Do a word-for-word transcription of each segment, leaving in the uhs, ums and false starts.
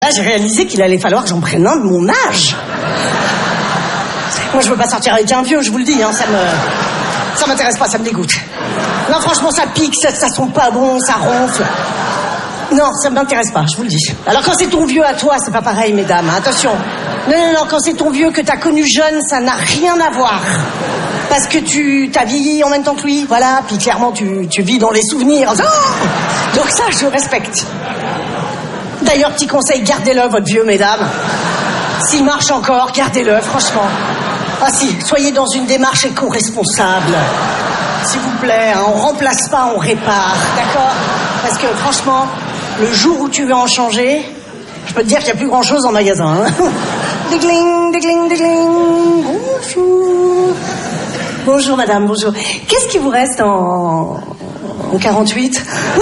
Là, j'ai réalisé qu'il allait falloir que j'en prenne un de mon âge. Moi, je veux pas sortir avec un vieux, je vous le dis, hein, ça me... Ça m'intéresse pas, ça me dégoûte. Non, franchement, ça pique, ça, ça sent pas bon, ça ronfle. Non, ça m'intéresse pas, je vous le dis. Alors, quand c'est ton vieux à toi, c'est pas pareil, mesdames, hein, attention. Non, non, non, quand c'est ton vieux que t'as connu jeune, ça n'a rien à voir. Parce que tu t'as vieilli en même temps que lui, voilà, puis clairement, tu, tu vis dans les souvenirs. Oh, donc ça, je respecte. D'ailleurs, petit conseil, gardez-le, votre vieux, mesdames. S'il marche encore, gardez-le, franchement. Ah si, soyez dans une démarche éco-responsable. S'il vous plaît, hein, on remplace pas, on répare, d'accord? Parce que franchement, le jour où tu veux en changer, je peux te dire qu'il n'y a plus grand-chose en magasin. Hein. Dégling, dégling, dégling. Bonjour. Bonjour madame, bonjour. Qu'est-ce qui vous reste en, en quarante-huit?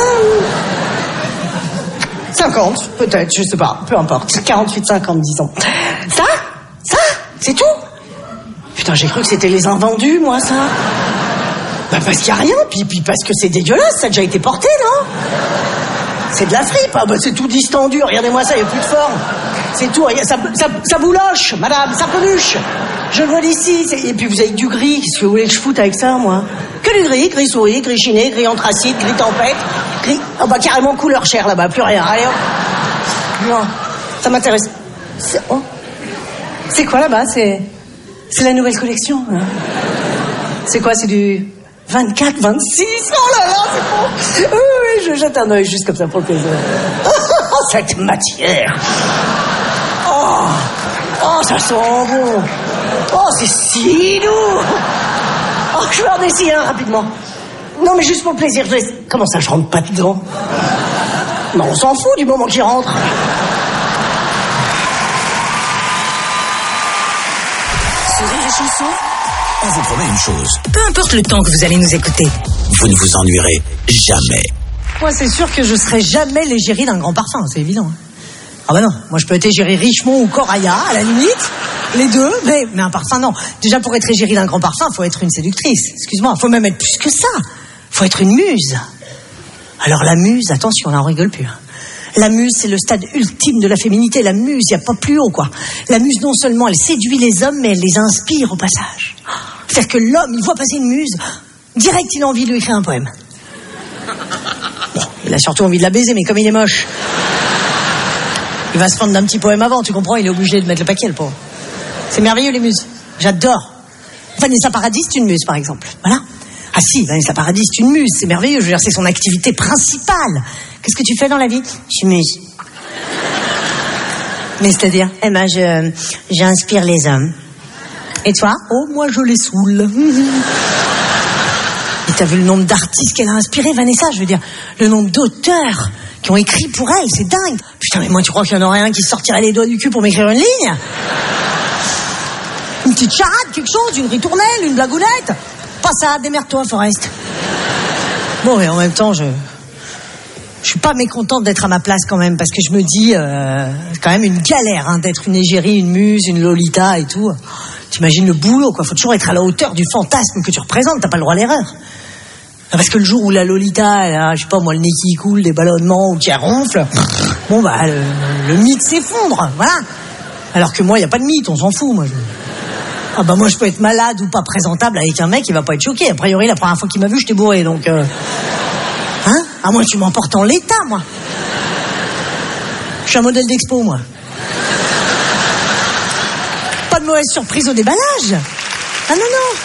cinquante, peut-être, je sais pas, peu importe. quarante-huit, cinquante, disons. Ça? Ça? C'est tout? Putain, j'ai cru que c'était les invendus, moi, ça. Bah, parce qu'il n'y a rien, puis, puis parce que c'est dégueulasse, ça a déjà été porté, non? C'est de la fripe, ah, bah, c'est tout distendu, regardez-moi ça, il n'y a plus de forme. C'est tout, ça, ça, ça bouloche, madame, ça peluche. Je le vois d'ici, et puis vous avez du gris, qu'est-ce que vous voulez que je foute avec ça, moi? Que du gris, gris souris, gris chiné, gris anthracite, gris tempête, gris... Oh, bah, carrément couleur chair, là-bas, plus rien, allez, hop. Non, ça m'intéresse. C'est, oh. C'est quoi, là-bas, c'est... C'est la nouvelle collection, hein. C'est quoi, c'est du vingt-quatre, vingt-six? Oh là là, c'est bon. Oui, oui, je jette un œil juste comme ça pour le plaisir. Oh, cette matière. Oh, oh, ça sent bon. Oh, c'est si doux. Oh, je vais en essayer un rapidement. Non, mais juste pour le plaisir. Je... Comment ça, je rentre pas dedans? Non, on s'en fout du moment qu'il rentre. Chanson, on vous promet une chose. Peu importe le temps que vous allez nous écouter, vous ne vous ennuierez jamais. Moi, c'est sûr que je serai jamais l'égérie d'un grand parfum, c'est évident. Ah bah non, moi je peux être égérie Richemont ou Coraya, à la limite, les deux, mais, mais un parfum, non. Déjà, pour être égérie d'un grand parfum, faut être une séductrice. Excuse-moi, faut même être plus que ça. Faut être une muse. Alors la muse, attention, là on rigole plus. Hein. La muse, c'est le stade ultime de la féminité. La muse, il n'y a pas plus haut, quoi. La muse, non seulement, elle séduit les hommes, mais elle les inspire au passage. C'est-à-dire que l'homme, il voit passer une muse, direct, il a envie de lui écrire un poème. Bon, il a surtout envie de la baiser, mais comme il est moche, il va se prendre d'un petit poème avant, tu comprends? Il est obligé de mettre le paquet, le pauvre. C'est merveilleux, les muses. J'adore. Vanessa Paradis, c'est une muse, par exemple. Voilà. Ah si, Vanessa Paradis, c'est une muse, c'est merveilleux. Je veux dire, c'est son activité principale. Qu'est-ce que tu fais dans la vie? Je suis muse. Mais c'est-à-dire? Eh ben, je, j'inspire les hommes. Et toi? Oh, moi, je les saoule. Et t'as vu le nombre d'artistes qu'elle a inspiré, Vanessa? Je veux dire, le nombre d'auteurs qui ont écrit pour elle, c'est dingue. Putain, mais moi, tu crois qu'il y en aurait un qui sortirait les doigts du cul pour m'écrire une ligne? Une petite charade, quelque chose, une ritournelle, une blagounette? Pas ça, démerde-toi, Forest. Bon, mais en même temps, je... Je suis pas mécontente d'être à ma place quand même, parce que je me dis, euh, c'est quand même une galère hein, d'être une égérie, une muse, une Lolita et tout. T'imagines le boulot, quoi. Faut toujours être à la hauteur du fantasme que tu représentes, t'as pas le droit à l'erreur. Parce que le jour où la Lolita, elle a, je sais pas moi, le nez qui coule, des ballonnements ou qui ronfle, bon bah le, le mythe s'effondre, voilà. Alors que moi, y a pas de mythe, on s'en fout, moi. Je... Ah bah moi, je peux être malade ou pas présentable avec un mec, il va pas être choqué. A priori, la première fois qu'il m'a vu, j'étais bourré, donc... Euh... Hein? Ah, moi, tu m'emportes en l'état, moi. Je suis un modèle d'expo, moi. Pas de mauvaise surprise au déballage. Ah non, non.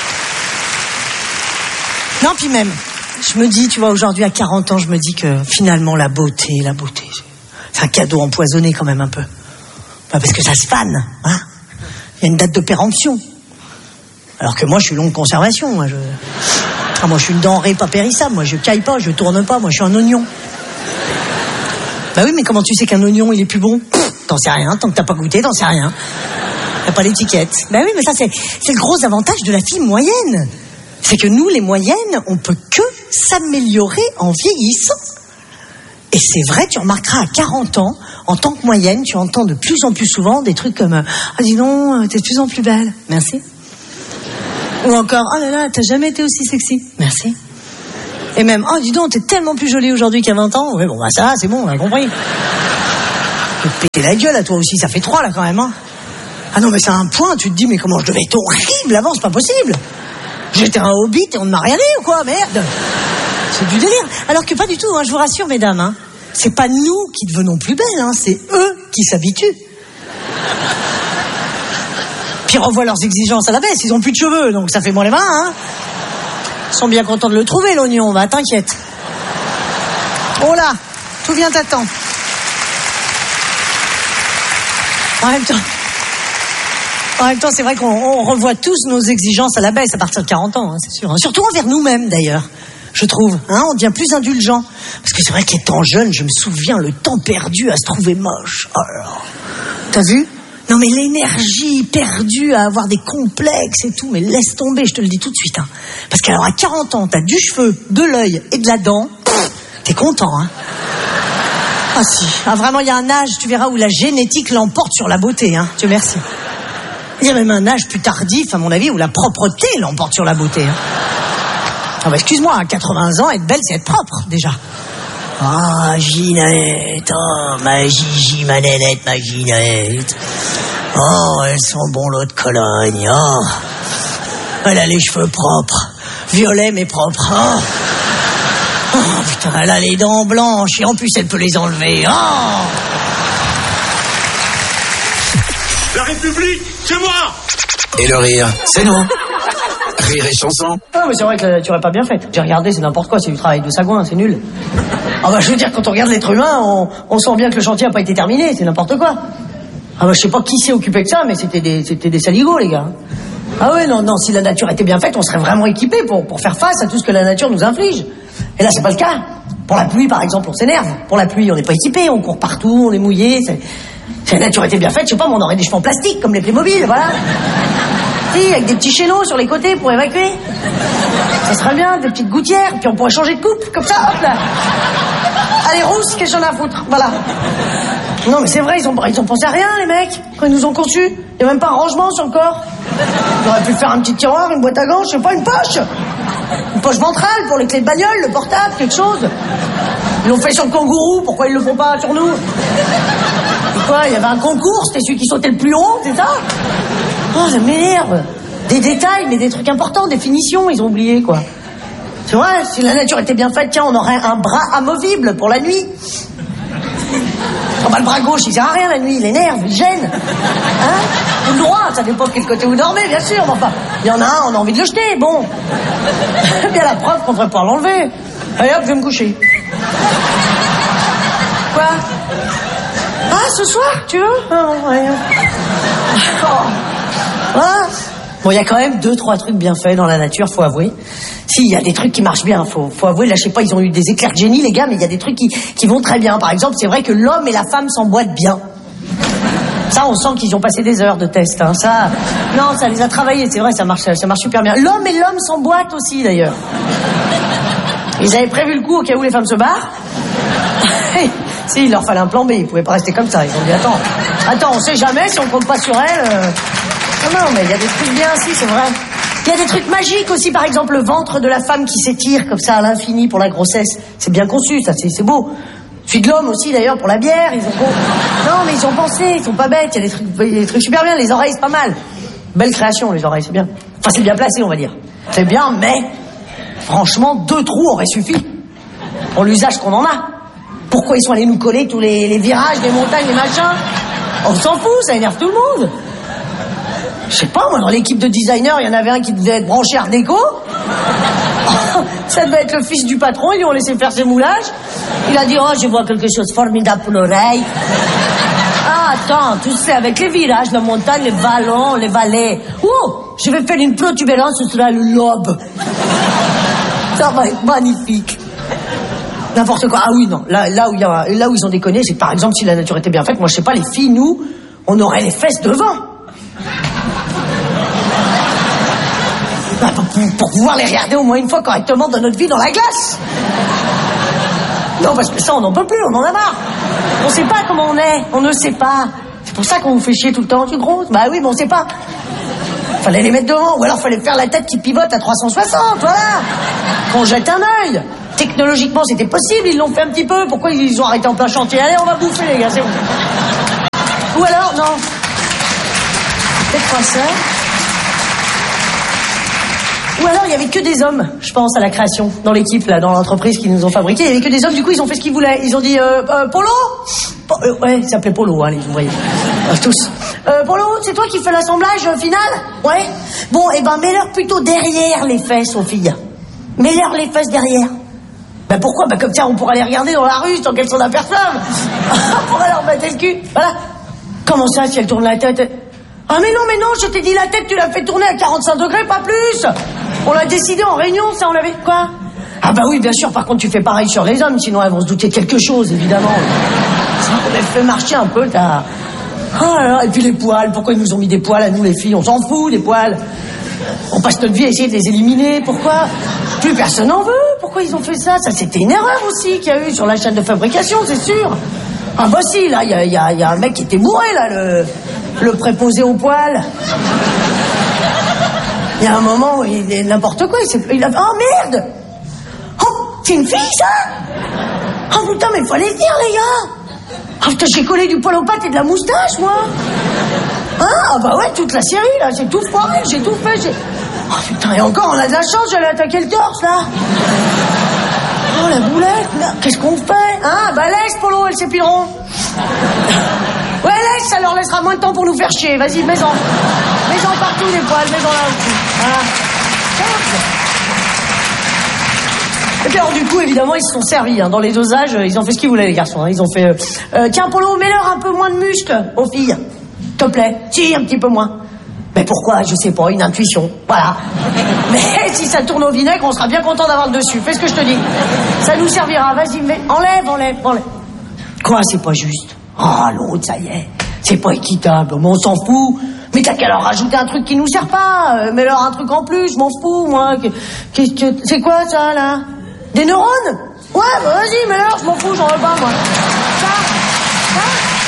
Non, puis même, je me dis, tu vois, aujourd'hui, à quarante ans, je me dis que finalement, la beauté, la beauté, c'est un cadeau empoisonné quand même un peu. Bah, parce que ça se fane, hein. Il y a une date de péremption. Alors que moi, je suis longue conservation, moi, je... Ah, moi, je suis une denrée pas périssable. Moi, je caille pas, je tourne pas. Moi, je suis un oignon. Bah oui, mais comment tu sais qu'un oignon, il est plus bon? Pff, t'en sais rien. Tant que t'as pas goûté, t'en sais rien. T'as pas l'étiquette. Bah oui, mais ça, c'est, c'est le gros avantage de la fille moyenne. C'est que nous, les moyennes, on peut que s'améliorer en vieillissant. Et c'est vrai, tu remarqueras à quarante ans, en tant que moyenne, tu entends de plus en plus souvent des trucs comme « Ah, dis donc, t'es de plus en plus belle. » Merci. Ou encore, oh là là, t'as jamais été aussi sexy. Merci. Et même, oh dis donc, t'es tellement plus jolie aujourd'hui qu'à vingt ans. Oui, bon, bah ça, c'est bon, on a compris. Tu peux te péter la gueule à toi aussi, ça fait trois là quand même, hein. Ah non, mais c'est un point, tu te dis, mais comment je devais être horrible avant, c'est pas possible. J'étais un hobbit et on ne m'a rien dit ou quoi, merde. C'est du délire. Alors que pas du tout, hein, je vous rassure, mesdames, hein. C'est pas nous qui devenons plus belles, hein, c'est eux qui s'habituent. Puis ils revoient leurs exigences à la baisse, ils ont plus de cheveux, donc ça fait moins les mains, hein. Ils sont bien contents de le trouver, l'oignon, bah t'inquiète. Oh là, tout vient à temps. En même temps, en même temps, c'est vrai qu'on on revoit tous nos exigences à la baisse à partir de quarante ans, hein, c'est sûr. Surtout envers nous-mêmes, d'ailleurs, je trouve. Hein, on devient plus indulgent. Parce que c'est vrai qu'étant jeune, je me souviens le temps perdu à se trouver moche. Oh là là. T'as vu ? Non mais l'énergie perdue à avoir des complexes et tout, mais laisse tomber, je te le dis tout de suite. Hein. Parce qu'alors à quarante ans, t'as du cheveu, de l'œil et de la dent, pff, t'es content, hein. Ah si, ah, vraiment, il y a un âge, tu verras, où la génétique l'emporte sur la beauté, hein. Dieu merci. Il y a même un âge plus tardif, à mon avis, où la propreté l'emporte sur la beauté. Hein. Ah bah excuse-moi, à quatre-vingts ans, être belle, c'est être propre, déjà. Ah, Ginette, oh, ma Gigi, ma nénette, ma Ginette. Oh, elles sont bon l'eau de Cologne, oh. Elle a les cheveux propres, violets mais propres, oh. Oh putain, elle a les dents blanches et en plus elle peut les enlever, oh. La République, c'est moi. Et le rire, c'est nous. Rire et chanson. Ah mais c'est vrai que la nature est pas bien faite. J'ai regardé, c'est n'importe quoi, c'est du travail de sagouin, c'est nul. Ah bah je veux dire, quand on regarde l'être humain, on, on sent bien que le chantier a pas été terminé, c'est n'importe quoi. Ah bah je sais pas qui s'est occupé de ça, mais c'était des, c'était des saligots les gars. Ah ouais, non, non, si la nature était bien faite, on serait vraiment équipés pour, pour faire face à tout ce que la nature nous inflige. Et là c'est pas le cas. Pour la pluie par exemple, on s'énerve. Pour la pluie, on n'est pas équipé, on court partout, on est mouillé. C'est... Si la nature était bien faite, je sais pas, on aurait des cheveux en plastique comme les Playmobil, voilà. Si, avec des petits chaînons sur les côtés pour évacuer. Ça serait bien, des petites gouttières, puis on pourrait changer de coupe, comme ça, hop là. Allez, rousse, qu'est-ce que j'en ai à foutre, voilà. Non, mais c'est vrai, ils ont, ils ont pensé à rien, les mecs, quand ils nous ont conçus. Il n'y a même pas un rangement sur le corps. Ils auraient pu faire un petit tiroir, une boîte à gants, je sais pas, une poche. Une poche ventrale pour les clés de bagnole, le portable, quelque chose. Ils l'ont fait sur le kangourou, pourquoi ils le font pas sur nous? Et quoi, il y avait un concours, c'était celui qui sautait le plus haut, c'est ça? Oh, ça m'énerve. Des détails, mais des trucs importants, des finitions, ils ont oublié, quoi. C'est vrai, si la nature était bien faite, tiens, on aurait un bras amovible pour la nuit. Oh bah le bras gauche, il sert à rien la nuit, il énerve, il gêne. Hein? Ou le droit, ça dépend de quel côté vous dormez, bien sûr, mais enfin, il y en a un, on a envie de le jeter, bon. Bien la preuve qu'on devrait pouvoir l'enlever. Allez hop, je vais me coucher. Quoi? Ah, ce soir, tu veux? Oh, ouais. Oh. Ah. Bon, il y a quand même deux, trois trucs bien faits dans la nature, faut avouer. Si, il y a des trucs qui marchent bien, faut, faut avouer. Là, je sais pas, ils ont eu des éclairs de génie, les gars, mais il y a des trucs qui, qui vont très bien. Par exemple, c'est vrai que l'homme et la femme s'emboîtent bien. Ça, on sent qu'ils ont passé des heures de test, hein. Ça, non, ça les a travaillés, c'est vrai, ça marche, ça marche super bien. L'homme et l'homme s'emboîtent aussi, d'ailleurs. Ils avaient prévu le coup au cas où les femmes se barrent. Si, il leur fallait un plan B, ils pouvaient pas rester comme ça. Ils ont dit, attends, attends, on sait jamais si on compte pas sur elle. Euh... Non, non, mais il y a des trucs bien, si, c'est vrai. Il y a des trucs magiques aussi, par exemple, le ventre de la femme qui s'étire comme ça à l'infini pour la grossesse. C'est bien conçu, ça, c'est, c'est beau. Celui de l'homme aussi, d'ailleurs, pour la bière. Ils ont... Non, mais ils ont pensé, ils sont pas bêtes. Il y a des trucs, il y a des trucs super bien. Les oreilles, c'est pas mal. Belle création, les oreilles, c'est bien. Enfin, c'est bien placé, on va dire. C'est bien, mais franchement, deux trous auraient suffi pour l'usage qu'on en a. Pourquoi ils sont allés nous coller tous les, les virages, les montagnes, les machins? On s'en fout, ça énerve tout le monde. Je sais pas, moi, dans l'équipe de designers, il y en avait un qui devait être branché Art déco. Ça devait être le fils du patron, ils lui ont laissé faire ses moulages. Il a dit, oh, je vois quelque chose de formidable pour l'oreille. Ah, attends, tu sais, avec les virages, la montagne, les vallons, les vallées. Oh, je vais faire une protubérance, ce sera le lobe. Ça va être magnifique. N'importe quoi. Ah oui, non. Là, là, où y a, là où ils ont déconné, c'est que par exemple, si la nature était bien faite, moi, je sais pas, les filles, nous, on aurait les fesses devant. Bah, pour, pour pouvoir les regarder au moins une fois correctement dans notre vie dans la glace. Non, parce que ça, on n'en peut plus, on en a marre. On sait pas comment on est, on ne sait pas. C'est pour ça qu'on vous fait chier tout le temps, tu gros. Bah oui, mais on sait pas. Fallait les mettre devant, ou alors fallait faire la tête qui pivote à trois cent soixante, voilà. Qu'on jette un œil. Technologiquement, c'était possible, ils l'ont fait un petit peu. Pourquoi ils ont arrêté en plein chantier? Allez, on va bouffer, les gars, c'est bon. Ou alors, non. Peut-être pas ça. Ou alors, il n'y avait que des hommes, je pense, à la création, dans l'équipe, là, dans l'entreprise qui nous ont fabriqué. Il n'y avait que des hommes, du coup, ils ont fait ce qu'ils voulaient. Ils ont dit, euh, euh Polo po euh, Ouais, il s'appelait Polo, hein, les ouvriers. Euh, tous. Euh, Polo, c'est toi qui fais l'assemblage euh, final? Ouais. Bon, eh ben, mets-leur plutôt derrière les fesses aux filles. Mets-leur les fesses derrière. Ben pourquoi? Ben comme ça, on pourra les regarder dans la rue tant qu'elles sont aperçues. On pourra leur battre le cul. Voilà. Comment ça, si elles tournent la tête? Ah mais non, mais non, je t'ai dit la tête, tu l'as fait tourner à quarante-cinq degrés, pas plus. On l'a décidé en réunion, ça, on l'avait... Quoi? Ah bah oui, bien sûr, par contre, tu fais pareil sur les hommes, sinon elles vont se douter de quelque chose, évidemment. Ça, on les fait marcher un peu, t'as... Oh là là, et puis les poils, pourquoi ils nous ont mis des poils à nous, les filles? On s'en fout, des poils. On passe notre vie à essayer de les éliminer, pourquoi? Plus personne n'en veut, pourquoi ils ont fait ça? Ça, c'était une erreur aussi qu'il y a eu sur la chaîne de fabrication, c'est sûr. Ah bah si, là, il y a, y, a, y a un mec qui était bourré, là, le, le préposé aux poils. Il y a un moment où il est n'importe quoi, il, s'est, il a... Oh merde! Oh, c'est une fille, ça? Oh putain, mais faut aller le dire, les gars! Oh putain, j'ai collé du poil aux pattes et de la moustache, moi! Hein? Ah bah ouais, toute la série, là, j'ai tout foiré, j'ai tout fait, j'ai... Oh putain, et encore, on a de la chance, j'allais attaquer le torse, là! Oh, la boulette, là, qu'est-ce qu'on fait? Hein? Bah laisse, Polo, elles s'épileront. Ouais, laisse, ça leur laissera moins de temps pour nous faire chier. Vas-y, mets-en. Mets-en partout, les poils, mets-en là aussi. Voilà. Et puis alors, du coup, évidemment, ils se sont servis. Hein. Dans les dosages, ils ont fait ce qu'ils voulaient, les garçons. Hein. Ils ont fait... Euh, euh, tiens, Polo, mets-leur un peu moins de muscles aux filles. S'il te plaît. Si, un petit peu moins. Mais pourquoi? Je sais pas, une intuition. Voilà. Mais si ça tourne au vinaigre, on sera bien content d'avoir le dessus. Fais ce que je te dis. Ça nous servira. Vas-y, mais enlève, enlève, enlève. Quoi, c'est pas juste? Oh, l'autre, ça y est. C'est pas équitable. Mais on s'en fout. Mais t'as qu'à leur rajouter un truc qui nous sert pas. Euh, mets-leur un truc en plus, je m'en fous, moi. Qu'est-ce que... C'est quoi, ça, là? Des neurones? Ouais, bah vas-y, mets-leur, je m'en fous, j'en veux pas, moi. Ça? Ça?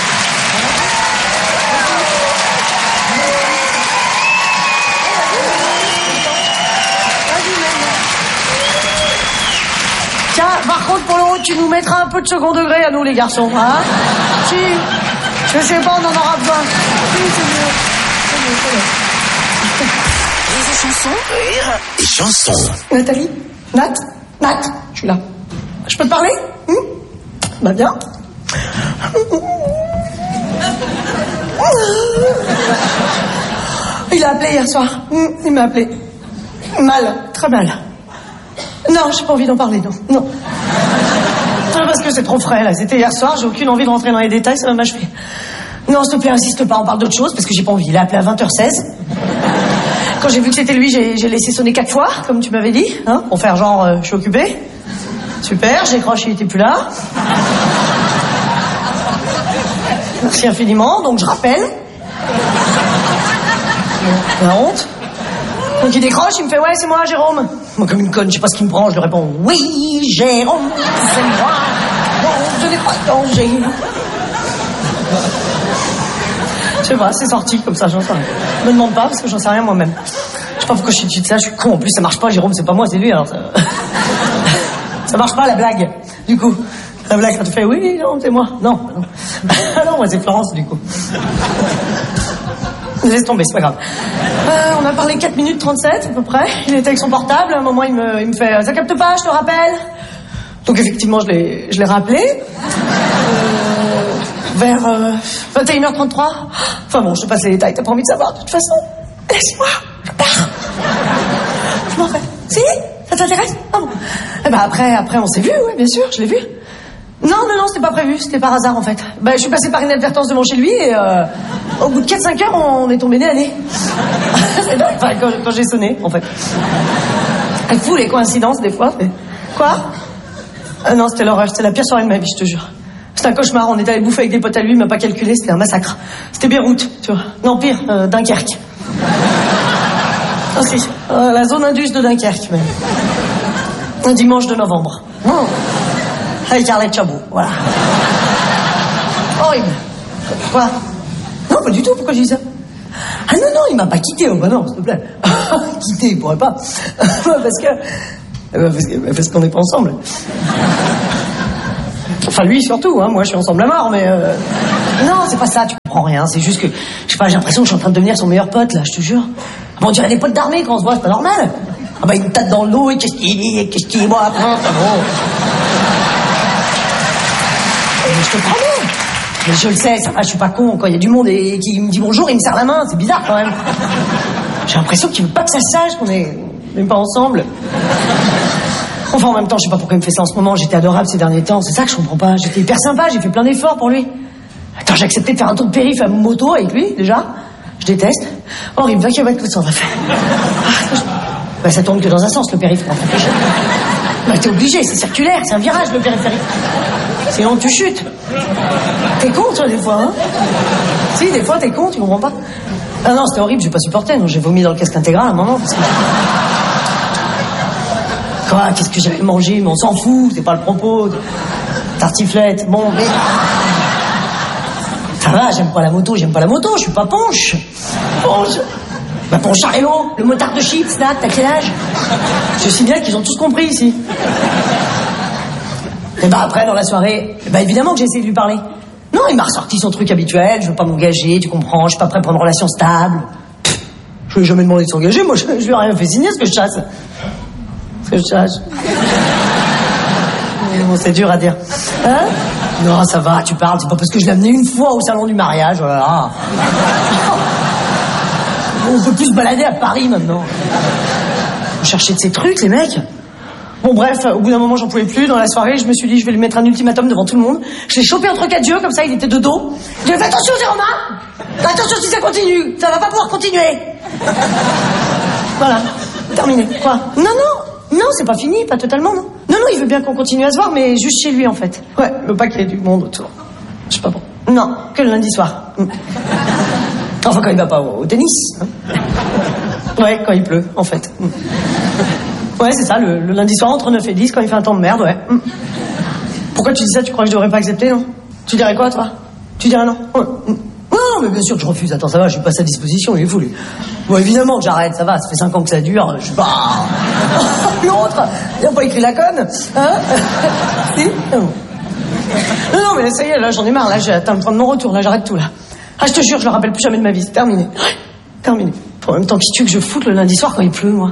Tiens, par contre, pour le haut, tu nous mettras un peu de second degré à nous, les garçons, hein? Si. Je sais pas, on en aura besoin. Si, c'est mieux. C'est mieux, c'est mieux. Rire et chansons. Rire et chansons. Nathalie? Nat? Nat? Je suis là. Je peux te parler? Hum? Bah bien. Il a appelé hier soir. Hum, il m'a appelé. Mal, très mal. Non, j'ai pas envie d'en parler, non. Non. Parce que c'est trop frais, là. C'était hier soir, j'ai aucune envie de rentrer dans les détails, ça va m'achever. Non, s'il te plaît, insiste pas, on parle d'autre chose, parce que j'ai pas envie. Il a appelé à vingt heures seize. Quand j'ai vu que c'était lui, j'ai, j'ai laissé sonner quatre fois, comme tu m'avais dit, hein, pour faire genre, euh, je suis occupé. Super, j'ai croché, il était plus là. Merci infiniment, donc je rappelle. La honte. Donc il décroche, il me fait, ouais, c'est moi, Jérôme. Moi, comme une conne, je sais pas ce qu'il me prend, je lui réponds, oui, Jérôme, c'est moi. Non, je n'ai pas de danger. Je sais pas, c'est sorti comme ça, j'en sais rien. Me demande pas, parce que j'en sais rien moi-même. Je sais pas pourquoi je suis de ça, je suis con. En plus, ça marche pas, Jérôme, c'est pas moi, c'est lui, alors ça... Ça marche pas, la blague, du coup. La blague, quand tu fais, oui, non, c'est moi. Non, non. Ah non, moi, c'est Florence, du coup. Laisse tomber, c'est pas grave. Euh, on a parlé quatre minutes trente-sept, à peu près. Il était avec son portable, à un moment, il me, il me fait, ça capte pas, je te rappelle. Donc, effectivement, je l'ai, je l'ai rappelé. Euh, vers euh, vingt et une heures trente-trois. Enfin bon, je te passe les détails, t'as pas envie de savoir, de toute façon. Laisse-moi, je pars. Je m'en vais. Si? Ça t'intéresse? Ah bon. Eh ben après, après, on s'est vu, oui, bien sûr, je l'ai vu. Non, non, non, c'était pas prévu, c'était par hasard en fait. Ben, je suis passée par inadvertance devant chez lui et euh, au bout de quatre cinq heures, on est tombé nez à nez. C'est dingue, enfin, quand, quand j'ai sonné, en fait. Elle fout les coïncidences des fois. Mais... Quoi? Ah non, c'était l'horreur, c'était la pire soirée de ma vie, je te jure. C'était un cauchemar, on était allé bouffer avec des potes à lui, il m'a pas calculé, c'était un massacre. C'était Beyrouth, tu vois. Non, pire, euh, Dunkerque. Ah si, euh, la zone indus de Dunkerque, même. Un dimanche de novembre. Oh. Avec Arlette Chabot, voilà. Horrible. Quoi? Non, pas du tout, pourquoi je dis ça? Ah non, non, il m'a pas quitté, oh bah non, s'il te plaît. Quitté, il pourrait pas. Parce que... Parce, que, parce qu'on n'est pas ensemble. Enfin, lui surtout, hein, moi je suis ensemble à mort, mais... Euh... Non, c'est pas ça, tu comprends rien. C'est juste que, je sais pas, j'ai l'impression que je suis en train de devenir son meilleur pote, là, je te jure. Bon, on dirait des potes d'armée quand on se voit, c'est pas normal. Ah bah, il me tape dans le dos, et qu'est-ce qu'il dit, qu'est-ce qu'il dit, moi, après, c'est bon. Mais je te promets. Mais je le sais, ça va, je suis pas con. Quand il y a du monde et qui me dit bonjour, il me serre la main, c'est bizarre quand même. J'ai l'impression qu'il veut pas que ça se sache qu'on est même pas ensemble. Enfin, en même temps, je sais pas pourquoi il me fait ça en ce moment. J'étais adorable ces derniers temps, c'est ça que je comprends pas. J'étais hyper sympa, j'ai fait plein d'efforts pour lui. Attends, j'ai accepté de faire un tour de périph' à moto avec lui, déjà. Je déteste. Horrible, vingt kilomètres tout ça, on a fait. Ah, bah, ça tourne que dans un sens, le périph'. Bah, t'es obligé, c'est circulaire, c'est un virage, le périphérique. Sinon, tu chutes. T'es con, toi, des fois, hein? Si, des fois, t'es con, tu comprends pas? Ah non, c'était horrible, j'ai pas supporté, non, j'ai vomi dans le casque intégral à un moment, parce que... Quoi, qu'est-ce que j'avais mangé? Mais on s'en fout, c'est pas le propos. Tartiflette, bon, mais... Ça va, j'aime pas la moto, j'aime pas la moto, je suis pas Ponche. Ponche. Bah, Poncharello, le motard de chips, là, t'as quel âge? Je sais bien qu'ils ont tous compris ici. Et bah après, dans la soirée, bah évidemment que j'ai essayé de lui parler. Non, il m'a ressorti son truc habituel, je veux pas m'engager, tu comprends, je suis pas prêt pour une relation stable. Pff, je lui ai jamais demandé de s'engager, moi je, je lui ai rien fait signer, ce que je chasse. Ce que je chasse. Bon, c'est dur à dire. Hein? Non, ça va, tu parles, c'est pas parce que je l'ai amené une fois au salon du mariage, voilà. On peut plus se balader à Paris maintenant. On cherchait de ces trucs, les mecs. Bon, bref, au bout d'un moment, j'en pouvais plus. Dans la soirée, je me suis dit, je vais lui mettre un ultimatum devant tout le monde. Je l'ai chopé entre quatre yeux, comme ça, il était de dos. Je lui ai fait attention, Jérôme. Attention si ça continue. Ça va pas pouvoir continuer. Voilà. Terminé. Quoi? Non, non. Non, c'est pas fini, pas totalement, non. Non, non, il veut bien qu'on continue à se voir, mais juste chez lui, en fait. Ouais, il veut pas qu'il y ait du monde autour. Je sais pas bon. Non, que le lundi soir. Enfin, quand il va pas au, au tennis. Hein. Ouais, quand il pleut, en fait. Ouais, c'est ça, le, le lundi soir entre neuf et dix, quand il fait un temps de merde, ouais. Pourquoi tu dis ça? Tu crois que je devrais pas accepter, non? Tu dirais quoi, toi? Tu dirais non? Ouais. Non, mais bien sûr que je refuse. Attends, ça va, je suis pas à sa disposition, il est fou, lui. Bon, évidemment que j'arrête, ça va, ça fait cinq ans que ça dure, je suis pas... L'autre, il a pas écrit la conne, hein? Si? Non, non, mais ça y est, là, j'en ai marre, là, j'ai atteint le point de mon retour, là, j'arrête tout, là. Ah, je te jure, je le rappelle plus jamais de ma vie, c'est terminé. Terminé. En même temps, qui tu veux que je foute le lundi soir quand il pleut, moi?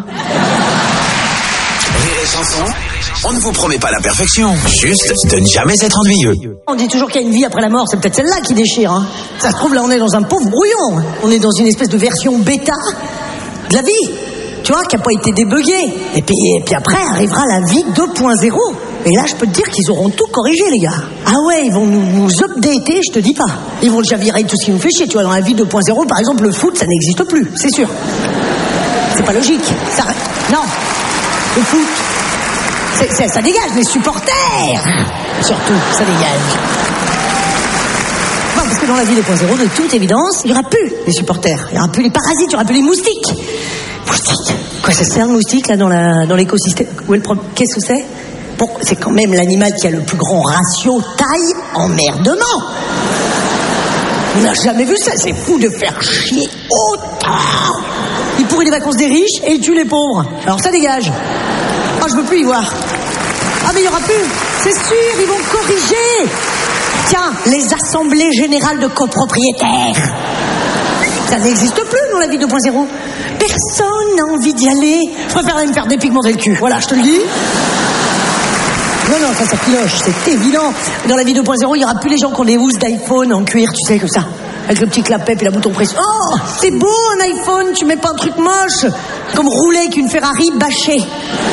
Rire et chanson, on ne vous promet pas la perfection, juste de ne jamais être ennuyeux. On dit toujours qu'il y a une vie après la mort, c'est peut-être celle-là qui déchire, hein. Ça se trouve, là, on est dans un pauvre brouillon. On est dans une espèce de version bêta de la vie, tu vois, qui n'a pas été débuguée. Et puis, et puis après, arrivera la vie deux point zéro. Et là, je peux te dire qu'ils auront tout corrigé, les gars. Ah ouais, ils vont nous, nous updater, je te dis pas. Ils vont déjà virer tout ce qui nous fait chier, tu vois. Dans la vie deux point zéro, par exemple, le foot, ça n'existe plus, c'est sûr. C'est pas logique. Ça... Non, le foot... C'est, c'est, ça dégage, les supporters. Surtout, ça dégage. Non, parce que dans la vie deux point zéro, de toute évidence, il n'y aura plus les supporters. Il n'y aura plus les parasites, il n'y aura plus les moustiques. Moustiques. Quoi, ça sert le moustique, là, dans, la, dans l'écosystème? Où est le problème? Qu'est-ce que c'est? Bon, c'est quand même l'animal qui a le plus grand ratio taille-emmerdement. On n'a jamais vu ça, c'est fou de faire chier autant. Il pourrit les vacances des riches et il tue les pauvres. Alors ça dégage. Ah, je veux plus y voir. Ah, mais il n'y aura plus. C'est sûr, ils vont corriger. Tiens, les assemblées générales de copropriétaires. Ça n'existe plus dans la vie deux point zéro. Personne n'a envie d'y aller. Je préfère aller me faire dépigmenter le cul. Voilà, je te le dis. Non, non, ça, ça cloche, c'est évident. Dans la vie deux point zéro, il n'y aura plus les gens qui ont des housses d'iPhone en cuir, tu sais, comme ça. Avec le petit clapet et la bouton précis. Oh, c'est beau un iPhone, tu mets pas un truc moche. Comme rouler avec une Ferrari bâchée.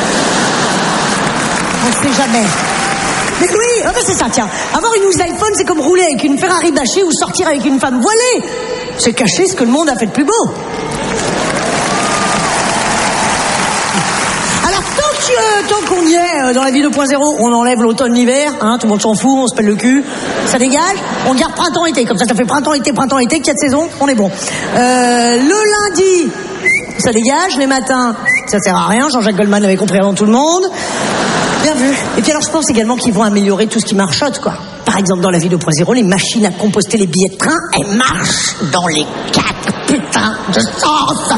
On sait jamais. Mais oui, ah ben c'est ça, tiens. Avoir une housse d'iPhone, c'est comme rouler avec une Ferrari bâchée ou sortir avec une femme voilée. C'est cacher ce que le monde a fait de plus beau. Alors, tant, que, tant qu'on y est, dans la vie deux point zéro, on enlève l'automne, l'hiver, hein, tout le monde s'en fout, on se pèle le cul, ça dégage, on garde printemps-été, comme ça, ça fait printemps-été, printemps-été, quatre saisons, on est bon. Euh, le lundi, ça dégage, les matins, ça sert à rien, Jean-Jacques Goldman avait compris avant tout le monde. Bien vu. Et puis alors, je pense également qu'ils vont améliorer tout ce qui marchote, quoi. Par exemple, dans la vie deux point zéro, les machines à composter les billets de train, elles marchent dans les quatre putains de sens.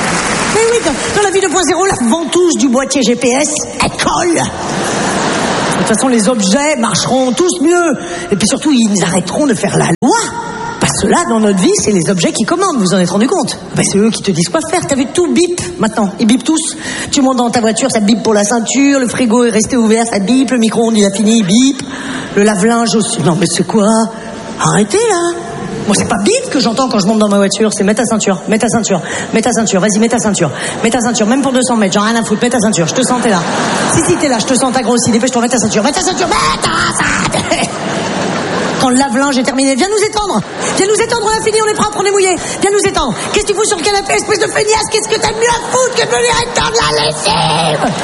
Mais oui, dans, dans la vie deux point zéro, la ventouse du boîtier G P S, elle colle. De toute façon, les objets marcheront tous mieux. Et puis surtout, ils arrêteront de faire la loi. Parce que là, dans notre vie, c'est les objets qui commandent, vous en êtes rendu compte? Ben, c'est eux qui te disent quoi faire. T'as vu, tout bip maintenant. Ils bipent tous. Tu montes dans ta voiture, ça bip pour la ceinture. Le frigo est resté ouvert, ça bip. Le micro-ondes, il a fini, il bip. Le lave-linge aussi. Non, mais c'est quoi? Arrêtez, là. Moi, c'est pas bip que j'entends quand je monte dans ma voiture. C'est mets ta ceinture, mets ta ceinture, mets ta ceinture. Vas-y, mets ta ceinture. Mets ta ceinture, même pour deux cents mètres. J'en ai rien à foutre. Mets ta ceinture. Je te sens, t'es là. Si, si, t'es là. Je te sens, t'as grossi. Dépêche-toi, mets ta ceinture. Mets ta ceinture, mets ta ceinture. Quand le lave-linge est terminé, viens nous étendre. Viens nous étendre, on a fini, on est propre, on est mouillé. Viens nous étendre. Qu'est-ce que tu fous sur le canapé, espèce de feignasse? Qu'est-ce que t'as de mieux à foutre que de venir étendre la lessive?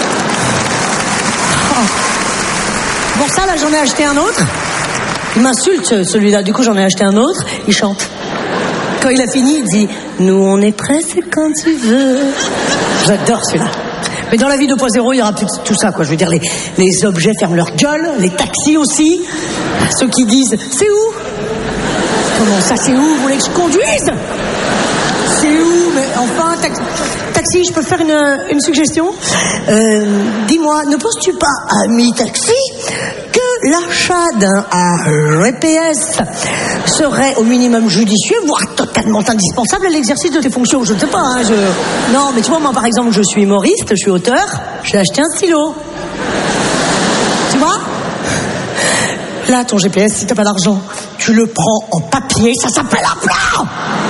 Oh. Pour ça, là, j'en ai acheté un autre. Il m'insulte, celui-là. Du coup, j'en ai acheté un autre. Il chante. Quand il a fini, il dit « Nous, on est prêts, c'est quand tu veux. » J'adore celui-là. Mais dans la vie deux point zéro, il y aura plus de tout ça, quoi. Je veux dire, les, les objets ferment leur gueule, les taxis aussi. Ceux qui disent « C'est où ?»« Comment ça, c'est où? Vous voulez que je conduise ?»« C'est où? Mais enfin, taxi, taxi, je peux faire une, une suggestion euh, Dis-moi, ne penses-tu pas, ami taxi, que l'achat d'un G P S serait au minimum judicieux, voire totalement indispensable à l'exercice de tes fonctions? Je ne sais pas, hein, je... Non, mais tu vois, moi, par exemple, je suis humoriste, je suis auteur, j'ai acheté un stylo. Tu vois? Là, ton G P S, si t'as pas d'argent, tu le prends en papier, ça s'appelle un plan.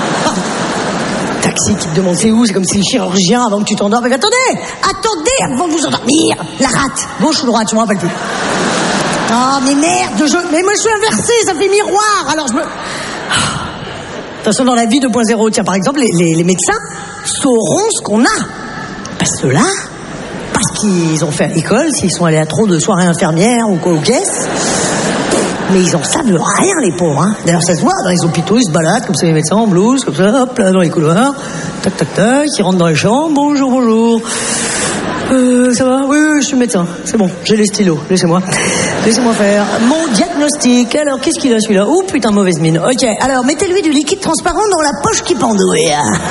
Taxi qui te demande c'est où, c'est comme si le chirurgien, avant que tu t'endormes, mais attendez, attendez avant de vous endormir. La rate, gauche ou droite, je me rappelle plus. Oh, mais merde, je... mais moi je suis inversé, ça fait miroir, alors je me... De toute façon, dans la vie deux point zéro, tiens, par exemple, les, les, les médecins sauront ce qu'on a. Parce que là, parce qu'ils ont fait à l'école, s'ils sont allés à trop de soirées infirmières ou quoi, aux caisses, mais ils en savent rien, les pauvres, hein. D'ailleurs, ça se voit, dans les hôpitaux, ils se baladent, comme ça, les médecins en blouse, comme ça, hop, là, dans les couloirs, tac, tac, tac, ils rentrent dans les chambres, bonjour, bonjour. Euh, ça va? Oui, oui, je suis médecin. C'est bon, j'ai les stylos. Laissez-moi. Laissez-moi faire mon diagnostic. Alors, qu'est-ce qu'il a, celui-là? Oh, putain, mauvaise mine. Ok, alors, mettez-lui du liquide transparent dans la poche qui pendouille.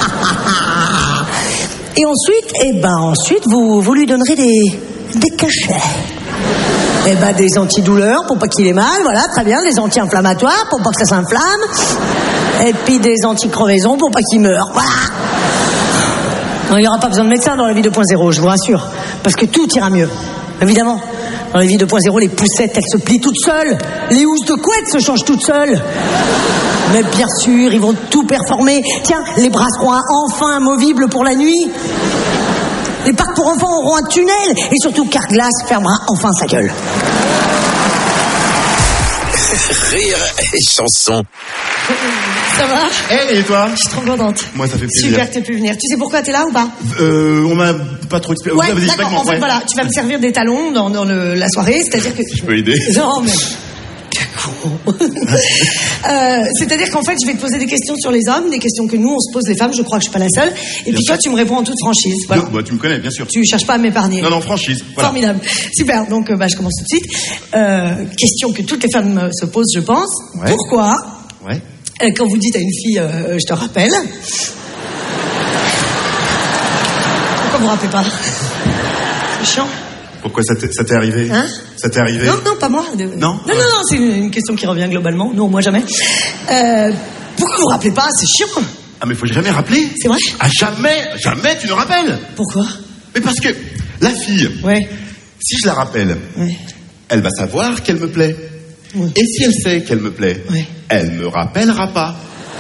Et ensuite, eh ben, ensuite, vous, vous lui donnerez des, des cachets. Eh ben, des antidouleurs pour pas qu'il ait mal, voilà, très bien. Des anti-inflammatoires pour pas que ça s'inflamme. Et puis des anti-crevaisons pour pas qu'il meure. Voilà. Non, il n'y aura pas besoin de médecin dans la vie deux point zéro, je vous rassure. Parce que tout ira mieux. Évidemment. Dans la vie deux point zéro, les poussettes, elles se plient toutes seules. Les housses de couette se changent toutes seules. Mais bien sûr, ils vont tout performer. Tiens, les bras seront enfin amovibles pour la nuit. Les parcs pour enfants auront un tunnel. Et surtout, Carglass fermera enfin sa gueule. Rire et chanson. Ça va? Hey, et toi? Je suis trop contente. Moi, ça fait plaisir. Super que tu aies pu venir. Tu sais pourquoi t'es là ou pas? Euh, on m'a pas trop expliqué. Ouais, d'accord. En fait, ouais. Voilà, tu vas me servir des talons dans, dans le, la soirée, c'est-à-dire que... Je peux aider? Non, mais... euh, c'est-à-dire qu'en fait, je vais te poser des questions sur les hommes, des questions que nous, on se pose les femmes, je crois que je suis pas la seule. Et bien puis sûr. Toi, tu me réponds en toute franchise. Voilà. Non, bah, tu me connais, bien sûr. Tu cherches pas à m'épargner. Non, non, franchise. Voilà. Formidable. Super, donc euh, bah, je commence tout de suite. Euh, question que toutes les femmes euh, se posent, je pense. Ouais. Pourquoi, ouais. euh, quand vous dites à une fille, euh, je te rappelle, pourquoi vous rappelez pas? C'est chiant. Pourquoi ça t'est, ça t'est arrivé? Hein? Ça t'est arrivé? Non, non, pas moi. De... Non? Non, non, non, c'est une, une question qui revient globalement. Non, moi jamais. Euh, pourquoi vous rappelez pas? C'est chiant. Ah, mais faut jamais rappeler. C'est vrai? Ah, jamais, jamais tu ne rappelles. Pourquoi? Mais parce que la fille, ouais. Si je la rappelle, ouais. Elle va savoir qu'elle me plaît. Ouais. Et si elle sait qu'elle me plaît, ouais. Elle me rappellera pas.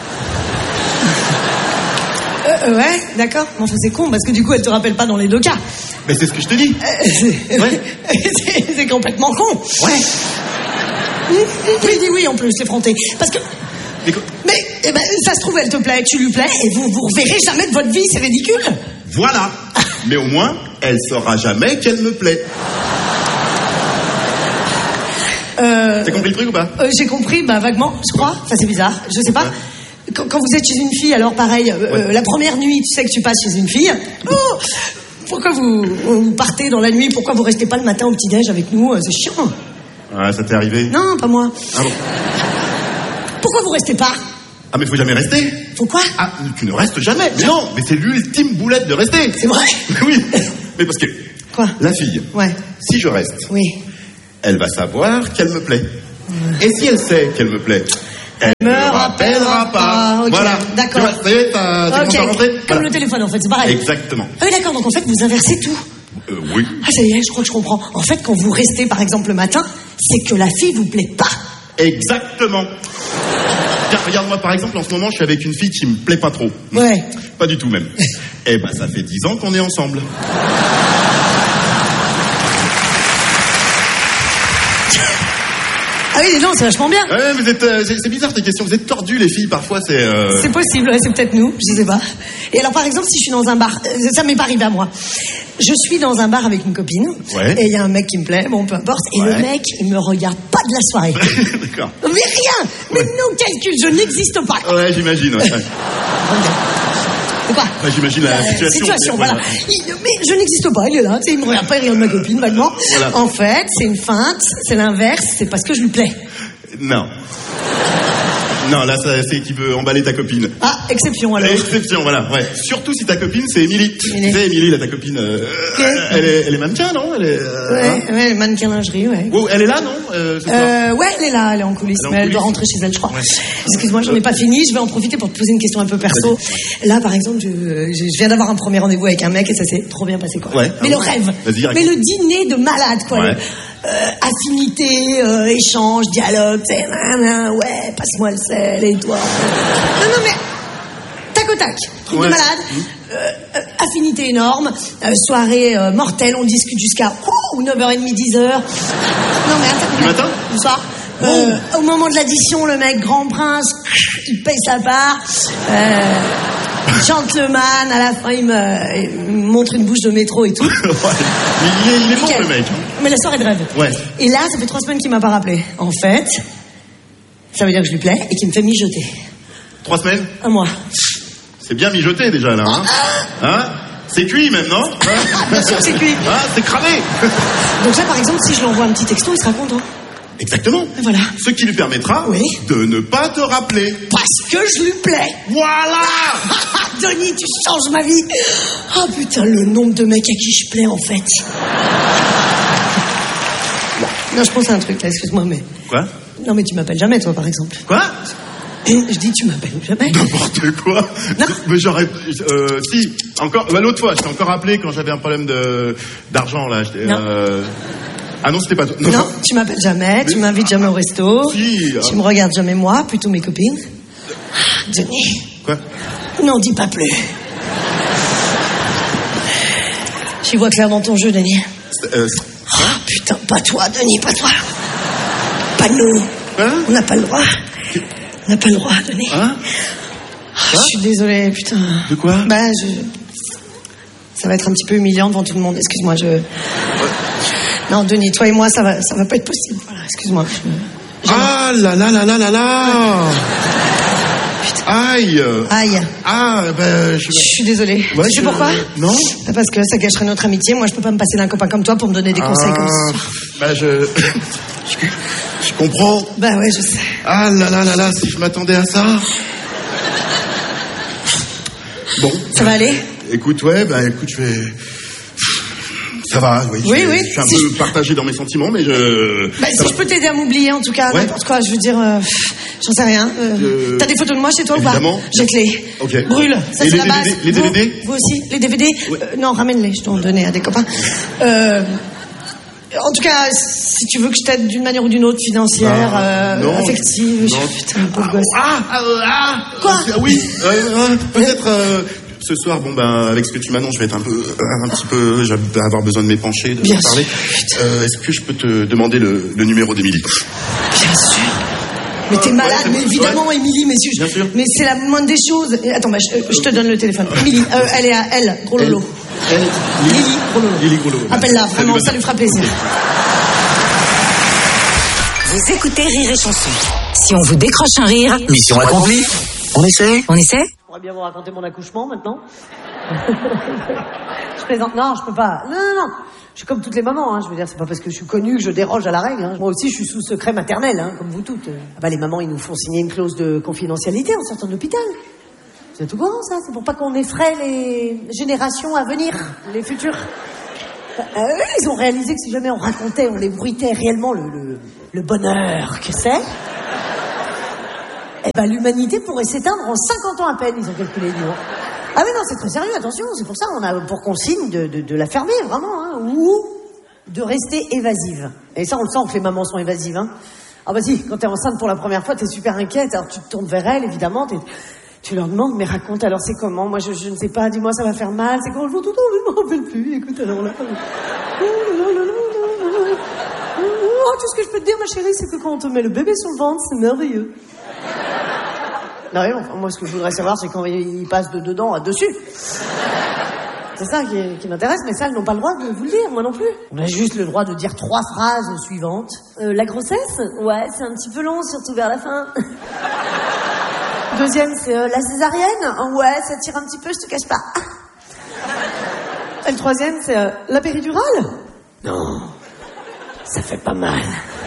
Euh, ouais, d'accord. Bon, c'est con, parce que du coup, elle te rappelle pas dans les deux cas. Mais c'est ce que je te dis. Euh, c'est... Ouais. c'est, c'est complètement con. Ouais. Oui, dis oui en plus, l'effronté. Parce que... Mais, co- Mais eh ben, ça se trouve, elle te plaît, tu lui plais, et vous vous reverrez jamais de votre vie, c'est ridicule. Voilà. Mais au moins, elle saura jamais qu'elle me plaît. Euh... T'as compris le truc ou pas? euh, J'ai compris, bah vaguement, je crois. Enfin, c'est bizarre, je sais pas. Ouais. Quand, quand vous êtes chez une fille, alors pareil, euh, ouais. euh, la première nuit, tu sais que tu passes chez une fille. Oh, pourquoi vous, vous partez dans la nuit? Pourquoi vous restez pas le matin au petit-déj avec nous? C'est chiant. Ah, ça t'est arrivé? Non, pas moi. Ah bon? Pourquoi vous restez pas? Ah, mais faut jamais rester. Faut quoi? Ah, tu ne restes jamais. Mais non, mais c'est l'ultime boulette de rester. C'est vrai? Oui. Mais parce que... Quoi? La fille. Ouais. Si je reste. Oui. elle va savoir qu'elle me plaît. Et si elle sait qu'elle me plaît, elle me me rappellera pas. pas. Okay, voilà. D'accord. Tu vois, ça y est, t'as, t'es Ok, content de rentrer ? comme Voilà. le téléphone en fait, c'est pareil. Exactement. Ah oui d'accord, donc en fait vous inversez tout. Euh, oui. Ah ça y est, je crois que je comprends. En fait quand vous restez par exemple le matin, c'est que la fille vous plaît pas. Exactement. Tiens, regarde-moi par exemple, en ce moment, je suis avec une fille qui me plaît pas trop. Ouais. Pas du tout même. Eh ben, ça fait dix ans qu'on est ensemble. Ah oui, non, c'est vachement bien. Ouais, vous êtes, euh, c'est, c'est bizarre tes questions. Vous êtes tordus les filles, parfois c'est. Euh... C'est possible, ouais, c'est peut-être nous, je sais pas. Et alors par exemple, si je suis dans un bar, euh, ça m'est pas arrivé à moi. Je suis dans un bar avec une copine, Ouais. et il y a un mec qui me plaît, bon peu importe, et Ouais. le mec, il me regarde pas de la soirée. D'accord. Mais rien, mais non calcul, je n'existe pas. Ouais, j'imagine. Ouais. C'est quoi Ouais, j'imagine la Euh, situation. situation, Ouais, voilà. ouais. Il- mais je n'existe pas, il est là, tu sais, il me regarde pas, il regarde ma copine vaguement. Voilà. En fait, c'est une feinte, c'est l'inverse, c'est parce que je lui plais. Non. Non, là, ça, c'est qu'il veut emballer ta copine. Ah, exception alors. Exception, voilà. Ouais. Surtout si ta copine, c'est Émilie. Tu Émilie. sais, Émilie, là, ta copine, euh, Ok. elle, est, elle est mannequin, non elle est, euh, Ouais, hein ouais, mannequin lingerie, ouais. Oh, elle est là, non euh, ce soir Euh, ouais, elle est là, elle est en coulisses, Elle est en mais elle doit coulisses. rentrer chez elle, je crois. Ouais. Excuse-moi, j'en ai pas fini, je vais en profiter pour te poser une question un peu perso. Là, par exemple, je, je- je viens d'avoir un premier rendez-vous avec un mec et ça s'est trop bien passé, quoi. Ouais. Mais Ah le bon rêve. Vas-y, raconte. Mais le dîner de malade, quoi. Ouais. Le, euh, affinité, euh, échange, dialogue, tu sais, nan, nan, ouais, passe-moi le sel et toi. Non, non, mais tac au tac, truc Ouais. de malade. Euh, euh, affinité énorme, euh, soirée euh, mortelle, on discute jusqu'à oh, neuf heures trente, dix heures. Non mais attends. Du matin Du soir. Euh, au moment de l'addition, le mec grand prince, il paye sa part. Euh, gentleman, à la fin, il me, il me montre une bouche de métro et tout. Ouais. Il est, il est bon, Nickel. le mec. Mais la soirée de rêve. Ouais. Et là, ça fait trois semaines qu'il m'a pas rappelé. En fait, ça veut dire que je lui plais et qu'il me fait mijoter. Trois semaines Un mois. C'est bien mijoté, déjà, là. Hein, hein C'est cuit, même, non Hein Bien sûr que c'est cuit. Hein C'est cramé. Donc là, par exemple, si je lui envoie un petit texto, il sera content. Exactement. Et voilà. Ce qui lui permettra Oui. de ne pas te rappeler. Parce que je lui plais. Voilà. Denis, tu changes ma vie. Oh putain, le nombre de mecs à qui je plais, en fait. Non, je pense à un truc, là, excuse-moi, mais... Quoi Non, mais tu m'appelles jamais, toi, par exemple. Quoi Je dis, tu m'appelles jamais. N'importe quoi. Non. Mais j'aurais... Euh, si, encore... Bah, l'autre fois, je t'ai encore appelé quand j'avais un problème de d'argent, là. J'étais, Non. euh... Ah non, c'était pas toi. Non, tu m'appelles jamais, tu m'invites jamais au resto. Si, Tu euh. me regardes jamais moi, plutôt mes copines. Ah, Denis, Quoi n'en dis pas plus. J'y vois clair dans ton jeu, Denis. C'est- euh, Ah putain, pas toi, Denis, pas toi. Pas nous. Hein On n'a pas le droit. On n'a pas le droit, Denis. Hein Ah, je suis désolée, putain. De quoi Bah, je... Ça va être un petit peu humiliant devant tout le monde, excuse-moi, je... Non, Denis, toi et moi, ça va, ça va pas être possible. Voilà, excuse-moi. je- Ah là là là là là là. Aïe. Aïe. Ah, ben... Je... Je suis désolée. Ouais, tu sais je- pourquoi? Non. Parce que ça gâcherait notre amitié. Moi, je peux pas me passer d'un copain comme toi pour me donner des conseils comme ça. Bah, je... je... Je comprends. Bah ouais, je sais. Ah là là là là, si je m'attendais à ça. Bon. Ça va aller? Écoute, ouais, bah écoute, je vais... Ça va, oui. Oui, je, oui, Je suis un si peu je- partagé dans mes sentiments, mais je... Bah, ça si va. je peux t'aider à m'oublier, en tout cas, Ouais. n'importe quoi, je veux dire, euh, pff, j'en sais rien. Euh, Euh, T'as des photos de moi chez toi évidemment. ou pas? Jette-les. Ok. Brûle. Ça, Et c'est les la base. D V D, les D V D? Vous, vous aussi? Les D V D? Ouais. Euh, non, ramène-les, je t'en donnais à des copains. Euh, en tout cas, si tu veux que je t'aide d'une manière ou d'une autre, financière, Bah, euh, non. affective, Non. je- putain, pauvre gosse. Ah, ah, euh, ah Quoi euh, Oui, euh, euh, peut-être... euh, ce soir, bon ben, avec ce que tu m'annonces, je vais être un peu, un petit peu, je vais avoir besoin de m'épancher, de Bien te parler. sûr. Euh, Est-ce que je peux te demander le, le numéro d'Émilie? Bien sûr. Mais t'es Ouais, malade, c'est mais bon. évidemment, Ouais. Émilie, mais, si je- Bien sûr. mais c'est la moindre des choses. Et attends, bah, je, je te donne le téléphone. Émilie, euh, elle est à elle, gros lolo. Elle, elle, Lily, gros lolo. Lily Groslo. Appelle-la, Salut, vraiment, bonne- ça lui fera plaisir. Vous écoutez Rire et Chanson. Si on vous décroche un rire, Mission accomplie. On essaie. on essaie? J'aimerais bien vous raconter mon accouchement maintenant. Je plaisante. Non, je peux pas. Non, non, non. Je suis comme toutes les mamans. Hein. Je veux dire, c'est pas parce que je suis connue que je déroge à la règle. Hein. Moi aussi, je suis sous secret maternel, hein, comme vous toutes. Ah bah, les mamans, ils nous font signer une clause de confidentialité en sortant de l'hôpital. C'est tout courant, ça. C'est pour pas qu'on effraie les générations à venir, les futures. Euh, ils ont réalisé que si jamais on racontait, on ébruitait réellement le, le, le bonheur que c'est, eh ben l'humanité pourrait s'éteindre en cinquante ans à peine, ils ont calculé, dis donc. Ah mais non, c'est très sérieux, attention, c'est pour ça qu'on a pour consigne de, de, de la fermer, vraiment, hein, ou de rester évasive. Et ça, on le sent que les mamans sont évasives, hein. Ah bah si, quand t'es enceinte pour la première fois, t'es super inquiète, alors tu te tournes vers elles, évidemment, t'es... Tu leur demandes, mais raconte, alors c'est comment? Moi, je, je ne sais pas, dis-moi, ça va faire mal, c'est comment? Je m'en tout je m'en rappelle plus, écoute, alors là... Oh, tout ce que je peux te dire, ma chérie, c'est que quand on te met le bébé sur le ventre, c'est merveilleux. Non, mais bon, moi, ce que je voudrais savoir, c'est quand il passe de dedans à dessus. C'est ça qui, qui m'intéresse, mais ça, elles n'ont pas le droit de vous le dire, moi non plus. On a juste le droit de dire trois phrases suivantes. Euh, la grossesse? Ouais, c'est un petit peu long, surtout vers la fin. Deuxième, c'est euh, la césarienne. Ouais, ça tire un petit peu, je te cache pas. Et le troisième, c'est euh, la péridurale. Non, ça fait pas mal.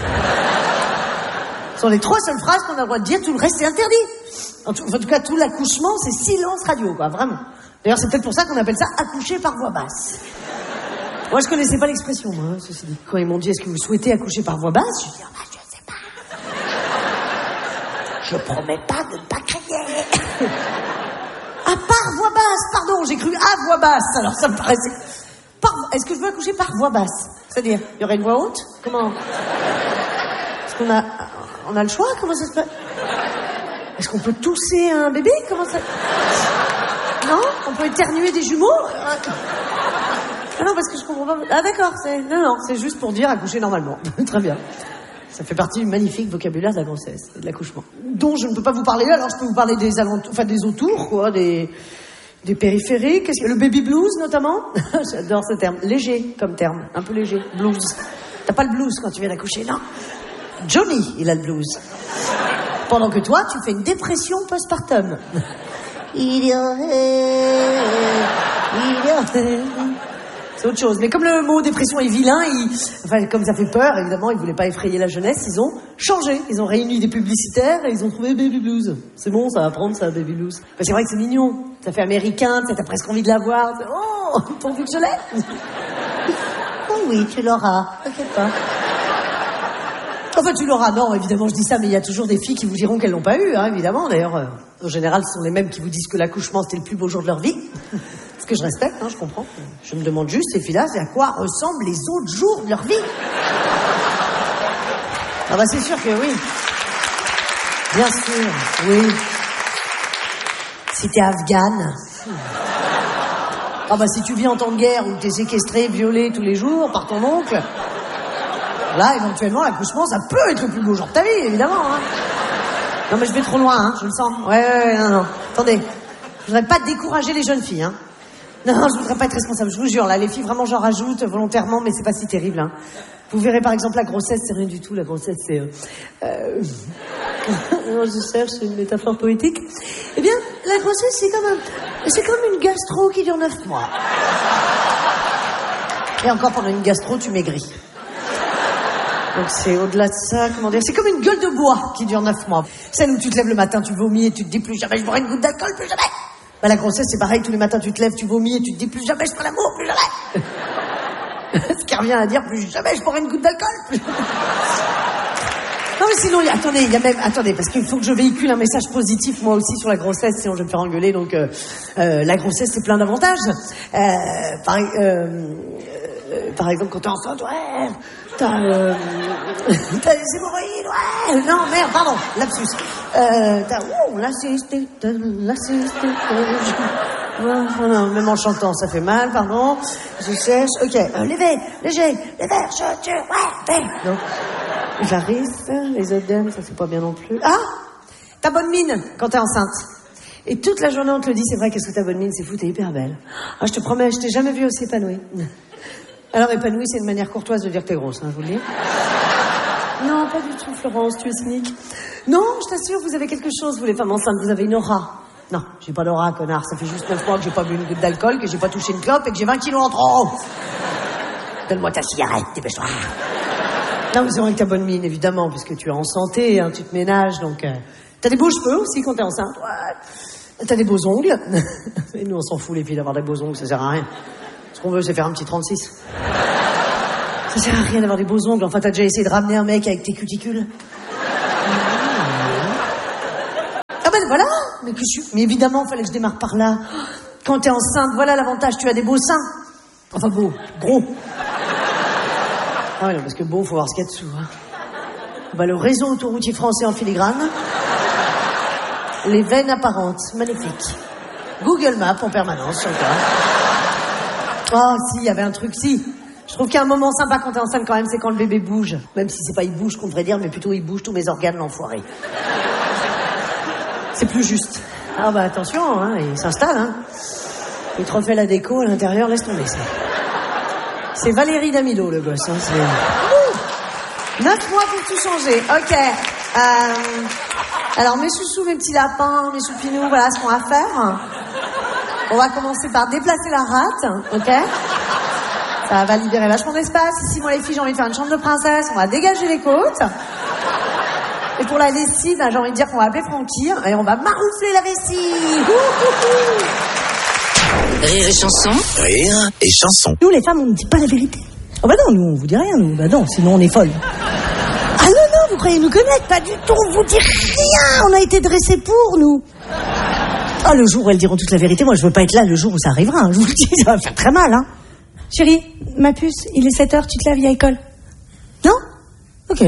Ce sont les trois seules phrases qu'on a le droit de dire, tout le reste c'est interdit. En tout, en tout cas, tout l'accouchement, c'est silence radio, quoi, vraiment. D'ailleurs, c'est peut-être pour ça qu'on appelle ça accoucher par voix basse. Moi, je connaissais pas l'expression, moi, ceci dit. Quand ils m'ont dit, est-ce que vous souhaitez accoucher par voix basse? Je dis, ah, bah, je sais pas. Je promets pas de ne pas crier. Ah, par voix basse, pardon, j'ai cru à voix basse, alors ça me paraissait... Par... Est-ce que je veux accoucher par voix basse? C'est-à-dire, il y aurait une voix haute? Comment? Est-ce qu'on a... On a le choix? Comment ça se passe? Est-ce qu'on peut tousser un bébé? Comment ça... Non? On peut éternuer des jumeaux? Ah non, parce que je comprends pas... Ah d'accord, c'est... Non, non, c'est juste pour dire accoucher normalement. Très bien. Ça fait partie du magnifique vocabulaire de la grossesse et de l'accouchement. Dont je ne peux pas vous parler, alors je peux vous parler des alentours, enfin des autours, quoi, des, des périphériques. Qu'est-ce que... Le baby blues, notamment. J'adore ce terme. Léger, comme terme. Un peu léger. Blues. T'as pas le blues quand tu viens d'accoucher, non? Johnny, il a le blues. Pendant que toi, tu fais une dépression postpartum. Il y aurait... Il y aurait... C'est autre chose. Mais comme le mot dépression est vilain, il... enfin, comme ça fait peur, évidemment, ils voulaient pas effrayer la jeunesse, ils ont changé. Ils ont réuni des publicitaires et ils ont trouvé Baby Blues. C'est bon, ça va prendre, ça, Baby Blues. Enfin, c'est vrai que c'est mignon. Ça fait américain, t'as presque envie de l'avoir. Oh, pourvu que je l'ai. Oh oui, tu l'auras. T'inquiète pas. Enfin, tu l'auras. Non, évidemment, je dis ça, mais il y a toujours des filles qui vous diront qu'elles l'ont pas eu, hein, évidemment. D'ailleurs, euh, en général, ce sont les mêmes qui vous disent que l'accouchement, c'était le plus beau jour de leur vie. Ce que je respecte, hein, je comprends. Je me demande juste, ces filles-là, c'est à quoi ressemblent les autres jours de leur vie. Ah bah c'est sûr que oui. Bien sûr, oui. Si t'es afghane. Ah bah si tu vis en temps de guerre où t'es séquestré, violé tous les jours par ton oncle, là, éventuellement, l'accouchement, ça peut être le plus beau jour de ta vie, évidemment. Hein. Non mais je vais trop loin, hein, je le sens. Ouais, ouais, ouais, non, non. Attendez, je voudrais pas décourager les jeunes filles, hein. Non, je voudrais pas être responsable, je vous jure, là, les filles, vraiment, j'en rajoute volontairement, mais c'est pas si terrible, hein. Vous verrez, par exemple, la grossesse, c'est rien du tout, la grossesse, c'est... Euh, euh... je cherche une métaphore poétique. Eh bien, la grossesse, c'est comme un... C'est comme une gastro qui dure neuf mois. Et encore, pendant une gastro, tu maigris. Donc c'est au-delà de ça, comment dire, c'est comme une gueule de bois qui dure neuf mois. Celle où tu te lèves le matin, tu vomis et tu te dis plus jamais je boirai une goutte d'alcool, plus jamais. Bah, la grossesse, c'est pareil, tous les matins, tu te lèves, tu vomis et tu te dis plus jamais je ferai l'amour, plus jamais. Ce qui revient à dire plus jamais je boirai une goutte d'alcool, plus jamais. Non, mais sinon, y a, attendez, il y a même, attendez, parce qu'il faut que je véhicule un message positif, moi aussi, sur la grossesse, sinon je vais me faire engueuler, donc, euh, euh, la grossesse, c'est plein d'avantages. Euh, par, euh, euh, par exemple, quand t'es enceinte, ouais, t'as, euh, t'as les hémorroïdes, ouais, non, merde, pardon, lapsus. Euh, t'as, oh, la cystite, la cystite, oh, non, même en chantant, ça fait mal, pardon, je cherche, ok, euh, léger, léger, les verres, je, ouais, ouais, non. Les varices, les œdèmes, ça c'est pas bien non plus. Ah, t'as bonne mine quand t'es enceinte. Et toute la journée on te le dit, c'est vrai, qu'est-ce que t'as bonne mine, c'est fou, t'es hyper belle. Ah, je te promets, je t'ai jamais vue aussi épanouie. Alors épanouie, c'est une manière courtoise de dire que t'es grosse, hein, je vous le dis. Non, pas du tout, Florence, tu es cynique. Non, je t'assure, vous avez quelque chose, vous les femmes enceintes, vous avez une aura. Non, j'ai pas d'aura, connard, ça fait juste neuf mois que j'ai pas bu une goutte d'alcool, que j'ai pas touché une clope et que j'ai vingt kilos en trop. Donne-moi ta cigarette, dépêche-toi. Non, mais c'est vrai que t'as bonne mine, évidemment, puisque tu es en santé, hein, tu te ménages, donc... Euh, t'as des beaux cheveux aussi quand t'es enceinte. Ouais. T'as des beaux ongles. Et nous, on s'en fout, les filles, d'avoir des beaux ongles, ça sert à rien. Parce qu'on veut, c'est faire un petit trente-six. Ça sert à rien d'avoir des beaux ongles. Enfin, t'as déjà essayé de ramener un mec avec tes cuticules? Ah ben voilà. Mais, que je... Mais évidemment, fallait que je démarre par là. Quand t'es enceinte, voilà l'avantage, tu as des beaux seins. Enfin, beaux, gros. Ah ouais, non, parce que beau, faut voir ce qu'il y a dessous. Hein. Bah, le réseau autoroutier français en filigrane. Les veines apparentes, magnifique. Google Maps en permanence, sur le cas. Oh, si, il y avait un truc, si. Je trouve qu'il y a un moment sympa quand t'es enceinte quand même, c'est quand le bébé bouge. Même si c'est pas il bouge qu'on devrait dire, mais plutôt il bouge tous mes organes, l'enfoiré. C'est plus juste. Ah bah attention, hein, il s'installe, hein. Il te refait la déco à l'intérieur, laisse tomber ça. C'est Valérie Damido, le gosse, hein, c'est... Neuf mois pour tout changer, ok. Euh... Alors, mes chouchous, mes petits lapins, mes choupinous, voilà ce qu'on va faire. On va commencer par déplacer la rate, ok? Ça va libérer vachement d'espace. Ici, moi, les filles, j'ai envie de faire une chambre de princesse. On va dégager les côtes. Et pour la lessive, ben, j'ai envie de dire qu'on va appeler Francky et on va maroufler la vessie. Rire et chanson. Rire et chanson. Nous, les femmes, on ne dit pas la vérité. Oh bah non, nous, on vous dit rien, nous. Bah non, sinon on est folles. Ah non, non, vous croyez nous connaître? Pas du tout, on vous dit rien. On a été dressés pour, nous. Ah, le jour où elles diront toute la vérité, moi, je veux pas être là le jour où ça arrivera. Hein. Je vous le dis, ça va faire très mal, hein. Chérie, ma puce, il est sept heures, tu te lèves, il y a école. Non? Ok.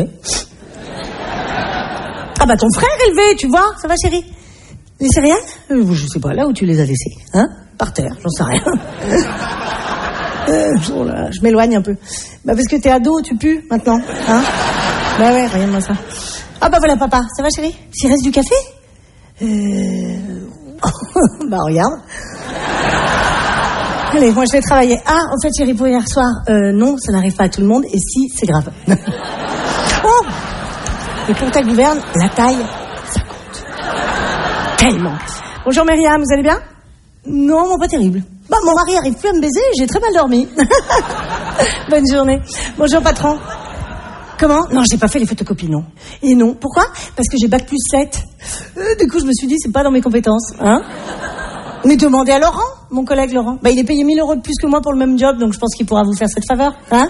Ah bah ton frère est élevé, tu vois, ça va chérie? Les céréales? euh, Je sais pas, là où tu les as laissées, hein? Par terre, j'en sais rien. euh, oh là, je m'éloigne un peu. Bah parce que t'es ado, tu pues maintenant, hein? Bah ouais, regarde-moi ça. Ah bah voilà papa, ça va chérie? S'il reste du café? Euh... bah regarde. Allez, moi je vais travailler. Ah, en fait chérie, pour hier soir, euh, non, ça n'arrive pas à tout le monde, et si, c'est grave. Oh! Et pour ta gouverne, la taille, ça compte. Tellement. Bonjour Myriam, vous allez bien? Non, bon, pas terrible. Bah, mon mari arrive plus à me baiser, j'ai très mal dormi. Bonne journée. Bonjour patron. Comment? Non, j'ai pas fait les photocopies, non. Et non, pourquoi? Parce que j'ai bac plus sept. Euh, du coup, je me suis dit, c'est pas dans mes compétences, hein. Mais demandez à Laurent, mon collègue Laurent. Bah, il est payé mille euros de plus que moi pour le même job, donc je pense qu'il pourra vous faire cette faveur, hein.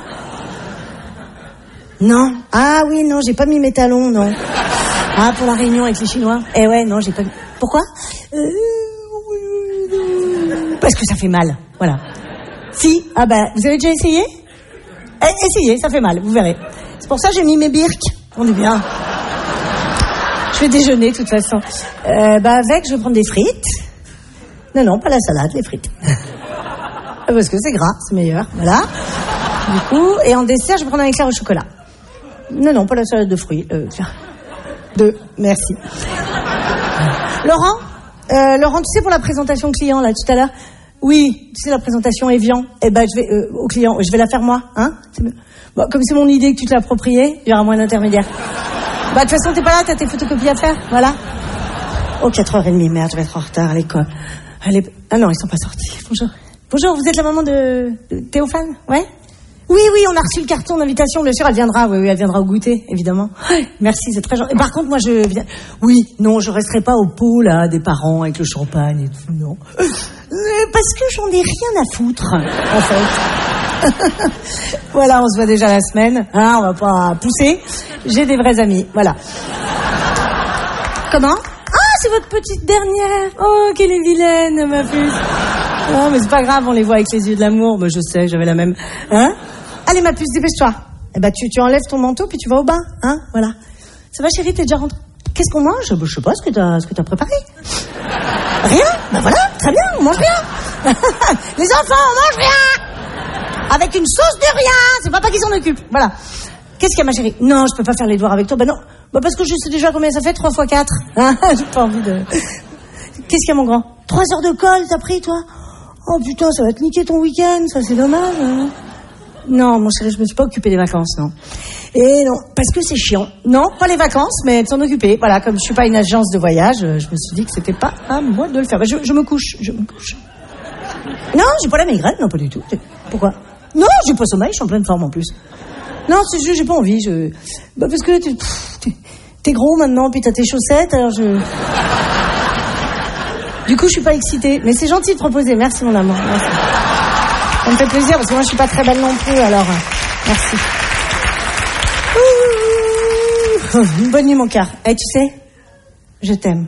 Non. Ah oui, non, j'ai pas mis mes talons, non. Ah, pour la réunion avec les Chinois. Eh ouais, non, j'ai pas mis... Pourquoi? euh... Parce que ça fait mal, voilà. Si, ah bah, vous avez déjà essayé? Eh, essayez, ça fait mal, vous verrez. C'est pour ça que j'ai mis mes birques. On est bien. Je vais déjeuner, de toute façon. Euh, bah, avec, je vais prendre des frites. Non, non, pas la salade, les frites. Parce que c'est gras, c'est meilleur, voilà. Du coup, et en dessert, je vais prendre un éclair au chocolat. Non, non, pas la salade de fruits. Euh, tiens. Deux, merci. Laurent euh, Laurent, tu sais, pour la présentation client, là, tout à l'heure? Oui, tu sais, la présentation Evian. Eh ben, je vais, euh, au client, je vais la faire moi, hein? C'est mieux. Bon, comme c'est mon idée que tu te l'as appropriée, il y aura moins d'intermédiaires. Bah, de toute façon, t'es pas là, t'as tes photocopies à faire, voilà. Oh, quatre heures trente, merde, je vais être en retard à l'école. Allez, ah non, ils sont pas sortis. Bonjour. Bonjour, vous êtes la maman de, de Théophane? Ouais? Oui, oui, on a reçu le carton d'invitation, bien sûr, elle viendra, oui, oui, elle viendra au goûter, évidemment. Merci, c'est très gentil. Par contre, moi, je viens... Oui, non, je resterai pas au pot, là, des parents, avec le champagne et tout, non. Euh, parce que j'en ai rien à foutre, en fait. Voilà, on se voit déjà la semaine, hein, on va pas pousser. J'ai des vrais amis, voilà. Comment? Ah, c'est votre petite dernière. Oh, qu'elle est vilaine, ma puce. Non, mais c'est pas grave, on les voit avec les yeux de l'amour. Mais je sais, j'avais la même. Hein? Allez, ma puce, dépêche-toi. Eh ben, tu, tu enlèves ton manteau, puis tu vas au bain, hein? Voilà. Ça va, chérie, t'es déjà rentrée? Qu'est-ce qu'on mange? Je sais pas ce que t'as, ce que t'as préparé. Rien? Ben voilà, très bien, on mange rien. Les enfants, on mange rien! Avec une sauce de rien! C'est papa qui s'en occupe. Voilà. Qu'est-ce qu'il y a, ma chérie? Non, je peux pas faire les devoirs avec toi. Ben non. Ben parce que je sais déjà combien ça fait, trois fois quatre. Hein? J'ai pas envie de... Qu'est-ce qu'il y a, mon grand? Trois heures de colle, t'as pris, toi? Oh putain, ça va te niquer ton week-end, ça c'est dommage. Hein. Non, mon chéri, je me suis pas occupée des vacances, non. Et non, parce que c'est chiant. Non, pas les vacances, mais de s'en occuper. Voilà, comme je suis pas une agence de voyage, je me suis dit que c'était pas à moi de le faire. Bah, je, je me couche, je me couche. Non, j'ai pas la migraine, non, pas du tout. Pourquoi? Non, j'ai pas sommeil, je suis en pleine forme en plus. Non, c'est juste, j'ai pas envie. Je... Bah, parce que tu, t'es, t'es gros maintenant, puis t'as tes chaussettes, alors je... Du coup, je suis pas excitée. Mais c'est gentil de proposer. Merci, mon amour. Merci. Ça me fait plaisir parce que moi je suis pas très belle non plus, alors merci. Ouh, une bonne nuit mon cœur. Eh hey, tu sais, je t'aime.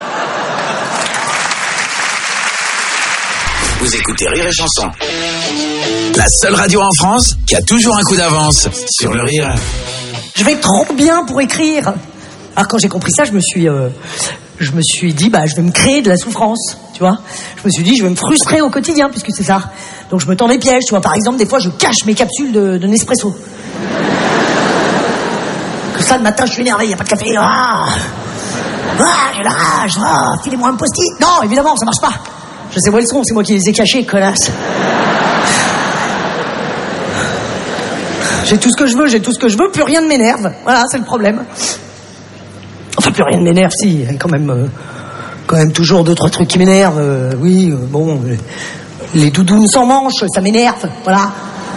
Vous écoutez Rire et Chanson. La seule radio en France qui a toujours un coup d'avance sur le rire. Je vais trop bien pour écrire. Alors quand j'ai compris ça, je me suis, euh, je me suis dit, bah je vais me créer de la souffrance, tu vois. Je me suis dit, je vais me frustrer au quotidien puisque c'est ça. Donc je me tends des pièges, tu vois. Par exemple, des fois, je cache mes capsules de, de Nespresso. Que ça, le matin, je suis énervé, il y a pas de café. Ah, ah j'ai la rage. Ah, filez-moi un post-it. Non, évidemment, ça marche pas. Je sais où elles sont, c'est moi qui les ai cachées, connasse. J'ai tout ce que je veux, j'ai tout ce que je veux, plus rien ne m'énerve. Voilà, c'est le problème. Enfin, plus rien ne m'énerve, si, il y a quand même, euh, quand même toujours deux, trois trucs qui m'énervent. Euh, oui, euh, bon, les, les doudounes sans manches, ça m'énerve, voilà.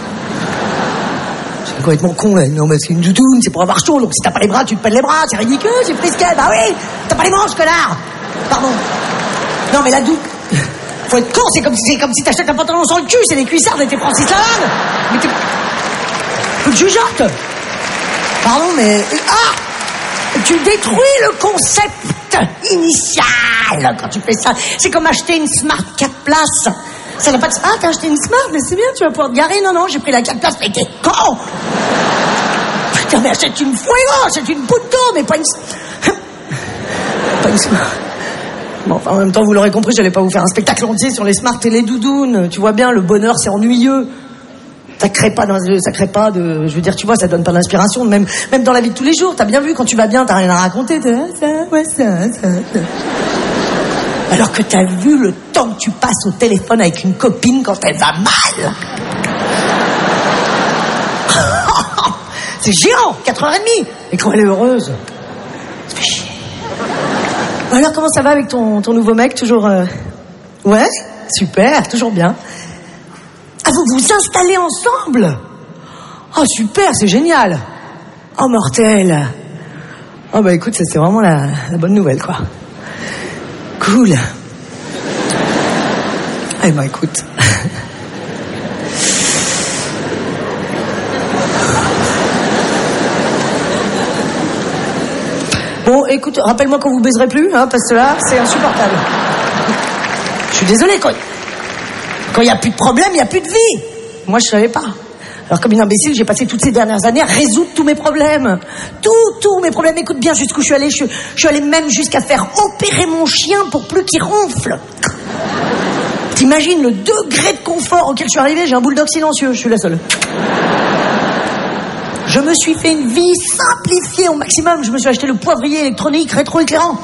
C'est complètement con, là. Non, mais c'est une doudoune, c'est pour avoir chaud, donc si t'as pas les bras, tu te pèles les bras, c'est ridicule, c'est frisquet. Bah oui, t'as pas les manches, connard. Pardon. Non, mais la doudoune... Faut être con, c'est comme si, c'est comme si t'achètes un pantalon sans le cul, c'est les cuissards de tes Francis Lalanne. Mais t'es... Faut que tu jugeotes. Pardon, mais... Ah, tu détruis le concept initial quand tu fais ça. C'est comme acheter une Smart quatre places. Ça n'a pas de... Ah, t'as acheté une Smart, mais c'est bien, tu vas pouvoir te garer. Non, non, j'ai pris la quatre places, mais t'es con. Putain, mais achète une Fuego, achète une Punto, mais pas une... Pas une Smart. Bon, enfin, en même temps, vous l'aurez compris, j'allais pas vous faire un spectacle entier sur les Smart et les doudounes. Tu vois bien, le bonheur, c'est ennuyeux. Ça crée pas, dans, ça crée pas de, je veux dire, tu vois, ça donne pas d'inspiration. Même, même dans la vie de tous les jours, t'as bien vu, quand tu vas bien, t'as rien à raconter. T'es, ah, ça, ouais, ça, ça, ça. Alors que t'as vu le temps que tu passes au téléphone avec une copine quand elle va mal. C'est géant, quatre heures trente. Et quand elle est heureuse, ça fait chier. Alors, comment ça va avec ton, ton nouveau mec? Toujours... Euh... Ouais, super, toujours bien. Ah, vous vous installez ensemble? Oh, super, c'est génial. Oh, mortel. Oh, bah écoute, ça, c'est vraiment la, la bonne nouvelle, quoi. Cool. Eh ben, écoute... Bon, écoute, rappelle-moi quand vous baiserez plus, hein, parce que là, c'est insupportable. Je suis désolée, quand il n'y a plus de problème, il n'y a plus de vie. Moi, je savais pas. Alors, comme une imbécile, j'ai passé toutes ces dernières années à résoudre tous mes problèmes. Tous, tous mes problèmes. Écoute bien jusqu'où je suis allée. Je, je suis allée même jusqu'à faire opérer mon chien pour plus qu'il ronfle. T'imagines le degré de confort auquel je suis arrivée? J'ai un bulldog silencieux, je suis la seule. Je me suis fait une vie simplifiée au maximum. Je me suis acheté le poivrier électronique rétroéclairant.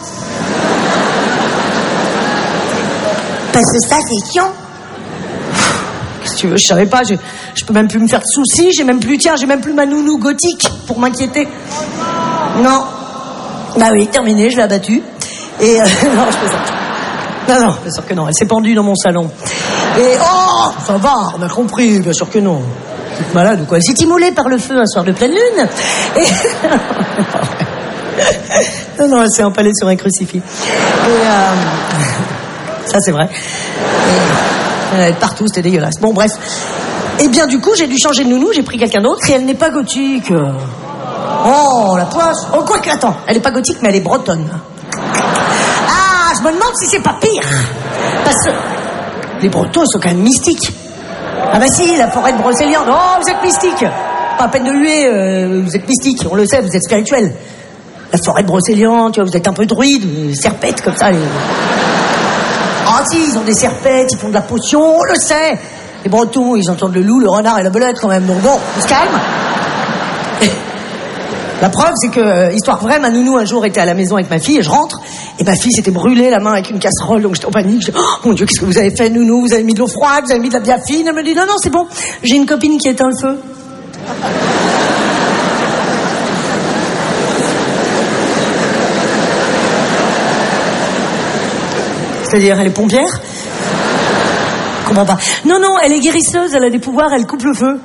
Parce que ça, c'est chiant. Qu'est-ce que tu veux? Je savais pas. Je, je peux même plus me faire de soucis. J'ai même plus, tiens, j'ai même plus ma nounou gothique pour m'inquiéter. Non. Bah oui, terminé, je l'ai abattue. Et euh, non, je plaisante. Non, non, bien sûr que non. Elle s'est pendue dans mon salon. Et oh, ça va, on a compris, bien sûr que non. Toute malade ou quoi? Elle s'est immolée par le feu un soir de pleine lune. Et... non, non, elle s'est empalée sur un crucifix. Et euh... ça, c'est vrai. Et... elle est partout, c'était dégueulasse. Bon, bref. Et bien, du coup, j'ai dû changer de nounou, j'ai pris quelqu'un d'autre et elle n'est pas gothique. Oh, la poisse. Oh, quoi que, attends, elle n'est pas gothique, mais elle est bretonne. Ah, je me demande si c'est pas pire. Parce que les Bretons sont quand même mystiques. Ah bah si, la forêt de Brocéliande. Oh, vous êtes mystique. Pas à peine de huer, euh, vous êtes mystique. On le sait, vous êtes spirituel. La forêt de Brocéliande, tu vois, vous êtes un peu druide, serpette comme ça. Les... Ah si, ils ont des serpettes, ils font de la potion, on le sait. Les Bretons, ils entendent le loup, le renard et la belette quand même. Donc bon, on se calme. La preuve, c'est que, euh, histoire vraie, ma nounou un jour était à la maison avec ma fille et je rentre et ma fille s'était brûlée la main avec une casserole, donc j'étais en panique. Je dis, oh mon Dieu, qu'est-ce que vous avez fait, nounou? Vous avez mis de l'eau froide, vous avez mis de la biafine? Elle me dit, non, non, c'est bon, j'ai une copine qui éteint le feu. C'est-à-dire, elle est pompière? Comment pas? Non, non, elle est guérisseuse, elle a des pouvoirs, elle coupe le feu.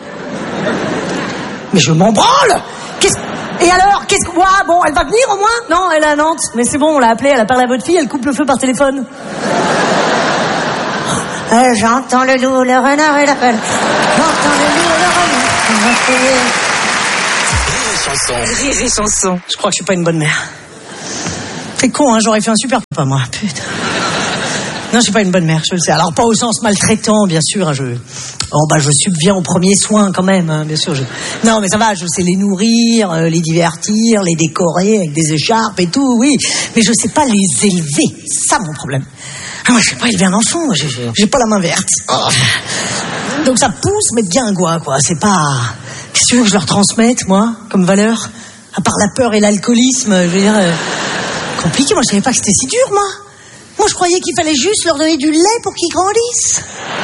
Mais je m'en branle! Qu'est-ce... Et alors, qu'est-ce que... Ouais, bon, elle va venir au moins? Non, elle est à Nantes. Mais c'est bon, on l'a appelée, elle a parlé à votre fille, elle coupe le feu par téléphone. Euh, j'entends le loup, le renard et la pelle. J'entends le loup, le renard. Rire et chanson. Rire et chanson. Je crois que je suis pas une bonne mère. C'est con, hein, j'aurais fait un super papa, moi. Putain. Non, je suis pas une bonne mère, je le sais. Alors, pas au sens maltraitant, bien sûr. Hein, je... Oh, bah, je subviens aux premiers soins, quand même, hein, bien sûr. Je... Non, mais ça va, je sais les nourrir, euh, les divertir, les décorer avec des écharpes et tout, oui. Mais je sais pas les élever. C'est ça, mon problème. Ah, moi, je sais pas élever un enfant. Moi, j'ai, j'ai pas la main verte. Oh. Donc, ça pousse, mais bien, quoi, quoi. C'est pas... Qu'est-ce que tu veux que je leur transmette, moi, comme valeur? À part la peur et l'alcoolisme, je veux dire... Euh... Compliqué, moi, je savais pas que c'était si dur, moi. Moi, je croyais qu'il fallait juste leur donner du lait pour qu'ils grandissent.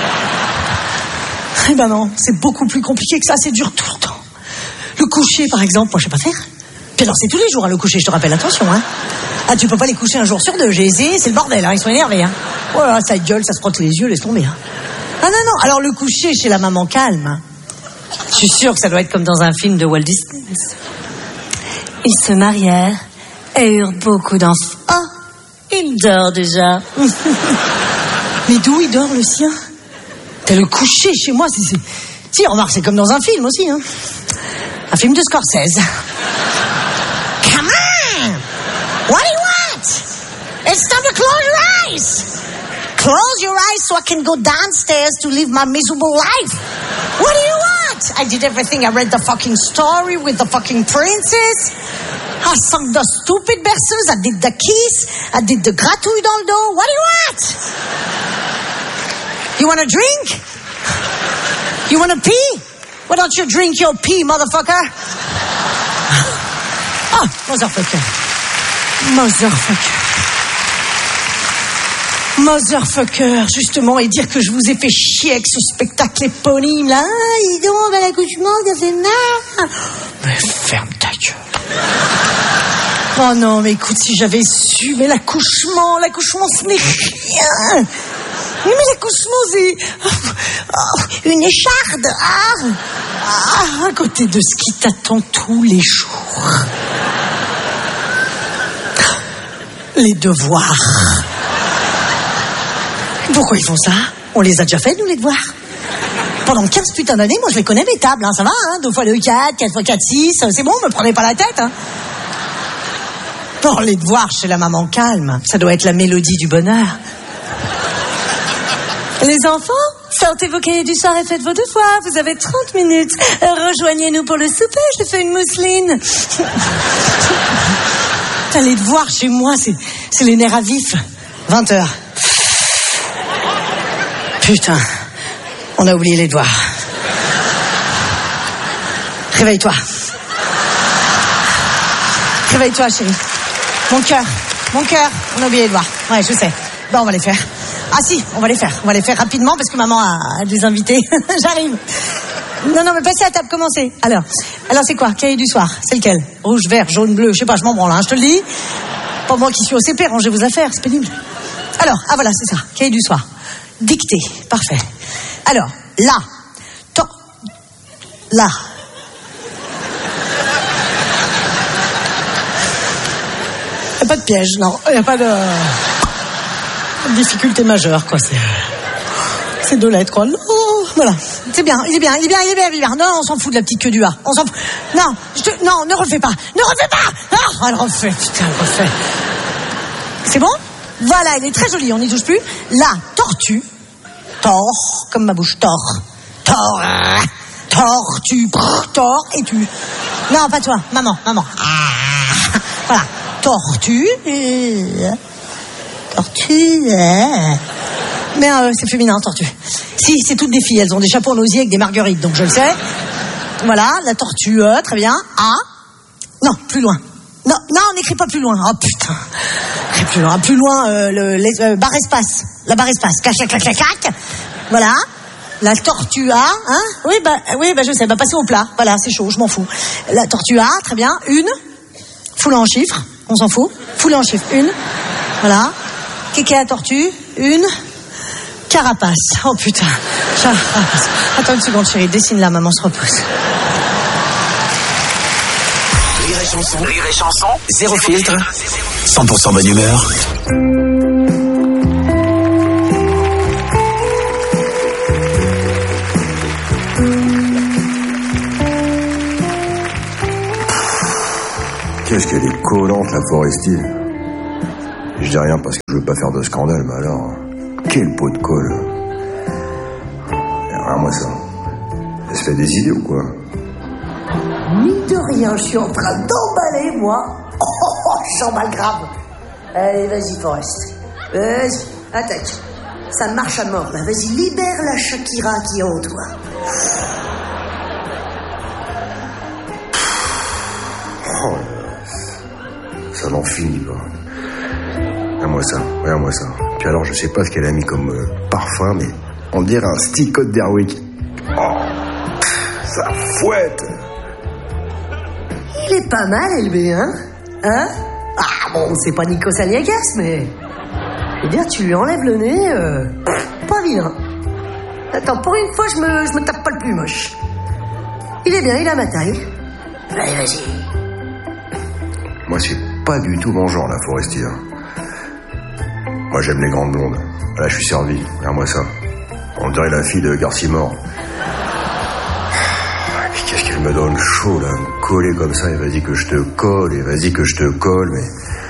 Eh ben non, c'est beaucoup plus compliqué que ça, c'est dur tout le temps. Le coucher, par exemple, moi, je sais pas faire. Puis alors, c'est tous les jours, hein, le coucher, je te rappelle, attention, hein. Ah, tu peux pas les coucher un jour sur deux, j'ai essayé, c'est le bordel, hein, ils sont énervés, hein. Oh là, ça gueule, ça se frotte les yeux, laisse tomber, hein. Ah non, non, alors le coucher chez la maman calme, hein. Je suis sûre que ça doit être comme dans un film de Walt Disney. Ils se marièrent et eurent beaucoup d'enfants. Oh, il dort déjà. Mais d'où il dort, le sien? T'as le coucher chez moi, c'est, c'est... Si, remarque, c'est comme dans un film aussi, hein. Un film de Scorsese. Come on! What do you want? It's time to close your eyes! Close your eyes so I can go downstairs to live my miserable life. What do you want? I did everything. I read the fucking story with the fucking princess. I sung the stupid berceuse. I did the kiss. I did the gratouille dans le dos. What do you want? You want a drink? You want to pee? Why don't you drink your pee, motherfucker? Ah, motherfucker. Motherfucker. Motherfucker, justement, et dire que je vous ai fait chier avec ce spectacle éponyme, là. Ah, dis donc, ben, l'accouchement, ça fait mal. Mais ferme ta gueule. Oh non, mais écoute, si j'avais su, mais l'accouchement, l'accouchement, ce n'est rien. Mais l'accouchement, c'est oh, une écharde. Ah, ah, à côté de ce qui t'attend tous les jours. Les devoirs. Pourquoi ils font ça? On les a déjà fait, nous, les devoirs. Pendant quinze putains d'années, moi, je les connais, mes tables, hein, ça va, hein, deux fois deux, quatre, quatre fois quatre, six, c'est bon, me prenez pas la tête, hein. Pour les devoirs chez la maman calme, ça doit être la mélodie du bonheur. Les enfants, sortez vos cahiers du soir et faites vos devoirs, vous avez trente minutes. Rejoignez-nous pour le souper, je fais une mousseline. T'as les devoirs chez moi, c'est, c'est les nerfs à vif. vingt heures. Putain, on a oublié les devoirs. Réveille-toi. Réveille-toi, chérie. Mon cœur, mon cœur, on a oublié les devoirs. Ouais, je sais. Bon, on va les faire. Ah si, on va les faire. On va les faire rapidement parce que maman a des invités. J'arrive. Non, non, mais passez à table, commencez. Alors, alors c'est quoi? Cahier du soir, c'est lequel? Rouge, vert, jaune, bleu, je sais pas, je m'en branle, hein, je te le dis. Pas moi qui suis au C P, rangez vos affaires, c'est pénible. Alors, ah voilà, c'est ça, cahier du soir. Dictée, parfait. Alors, là, to, là. Il n'y a pas de piège, non. Il n'y a pas de... difficulté majeure, quoi. C'est, c'est deux lettres, quoi. Oh, voilà. C'est bien, il est bien, il est bien, il est bien, il est bien. Non, on s'en fout de la petite queue du A. On s'en fout. Non, je te... non, ne refais pas. Ne refais pas. Ah, elle refait, putain, elle refait. C'est bon? Voilà, elle est très jolie, on n'y touche plus. La tortue, tord, comme ma bouche, tord, tord, tortue, tord, et tu. Non, pas toi, maman, maman. Ah, voilà, tortue, tortue, mais euh, c'est féminin, tortue. Si, c'est toutes des filles, elles ont des chapeaux en osier avec des marguerites, donc je le sais. Voilà, la tortue, euh, très bien. Ah, non, plus loin. Non, non, on n'écrit pas plus loin. Oh putain. Écris plus loin. Plus loin, euh, le les, euh, barre espace. La barre espace. Clac, clac, clac, clac, clac. Voilà. La tortue A, hein? Oui, bah, oui, bah, je sais. Bah, passez au plat. Voilà, c'est chaud, je m'en fous. La tortue A, très bien. Une. Foule en chiffres. On s'en fout. Foule en chiffres. Une. Voilà. Qu'est-ce la tortue? Une. Carapace. Oh putain. Carapace. Attends une seconde, chérie. Dessine-la, maman se repose. Rire et chanson, rire et chanson, zéro filtre, cent pour cent bonne humeur. qu'est-ce qu'elle est collante, la Foresti. Je dis rien parce que je veux pas faire de scandale, mais alors... Quel pot de colle. Regarde-moi ça. Elle se fait des idées ou quoi? Mine de rien, je suis en train d'emballer, moi. Oh, oh, oh, j'emballe grave. Allez, vas-y, Forest. Vas-y, attaque. Ça marche à mort, là. Vas-y, libère la Shakira qui est en toi. Oh, ça n'en finit pas. Regarde-moi ça, regarde-moi ça. Puis alors, je sais pas ce qu'elle a mis comme euh, parfum, mais on dirait un stick code d'Airwick. Oh, ça fouette. Il est pas mal, L B, hein? Hein? Ah bon, c'est pas Nikos Aliagas, mais... Je veux dire, tu lui enlèves le nez, euh... pas vilain. Attends, pour une fois, je me, je me tape pas le plus moche. Il est bien, il a ma taille. Allez, vas-y. Moi, c'est pas du tout mon genre, la Foresti. Hein. Moi, j'aime les grandes blondes. Là, je suis servi. Regarde-moi ça. On dirait la fille de Garcimore. Qu'est-ce qu'elle me donne chaud, là, me coller comme ça, et vas-y que je te colle, et vas-y que je te colle, mais...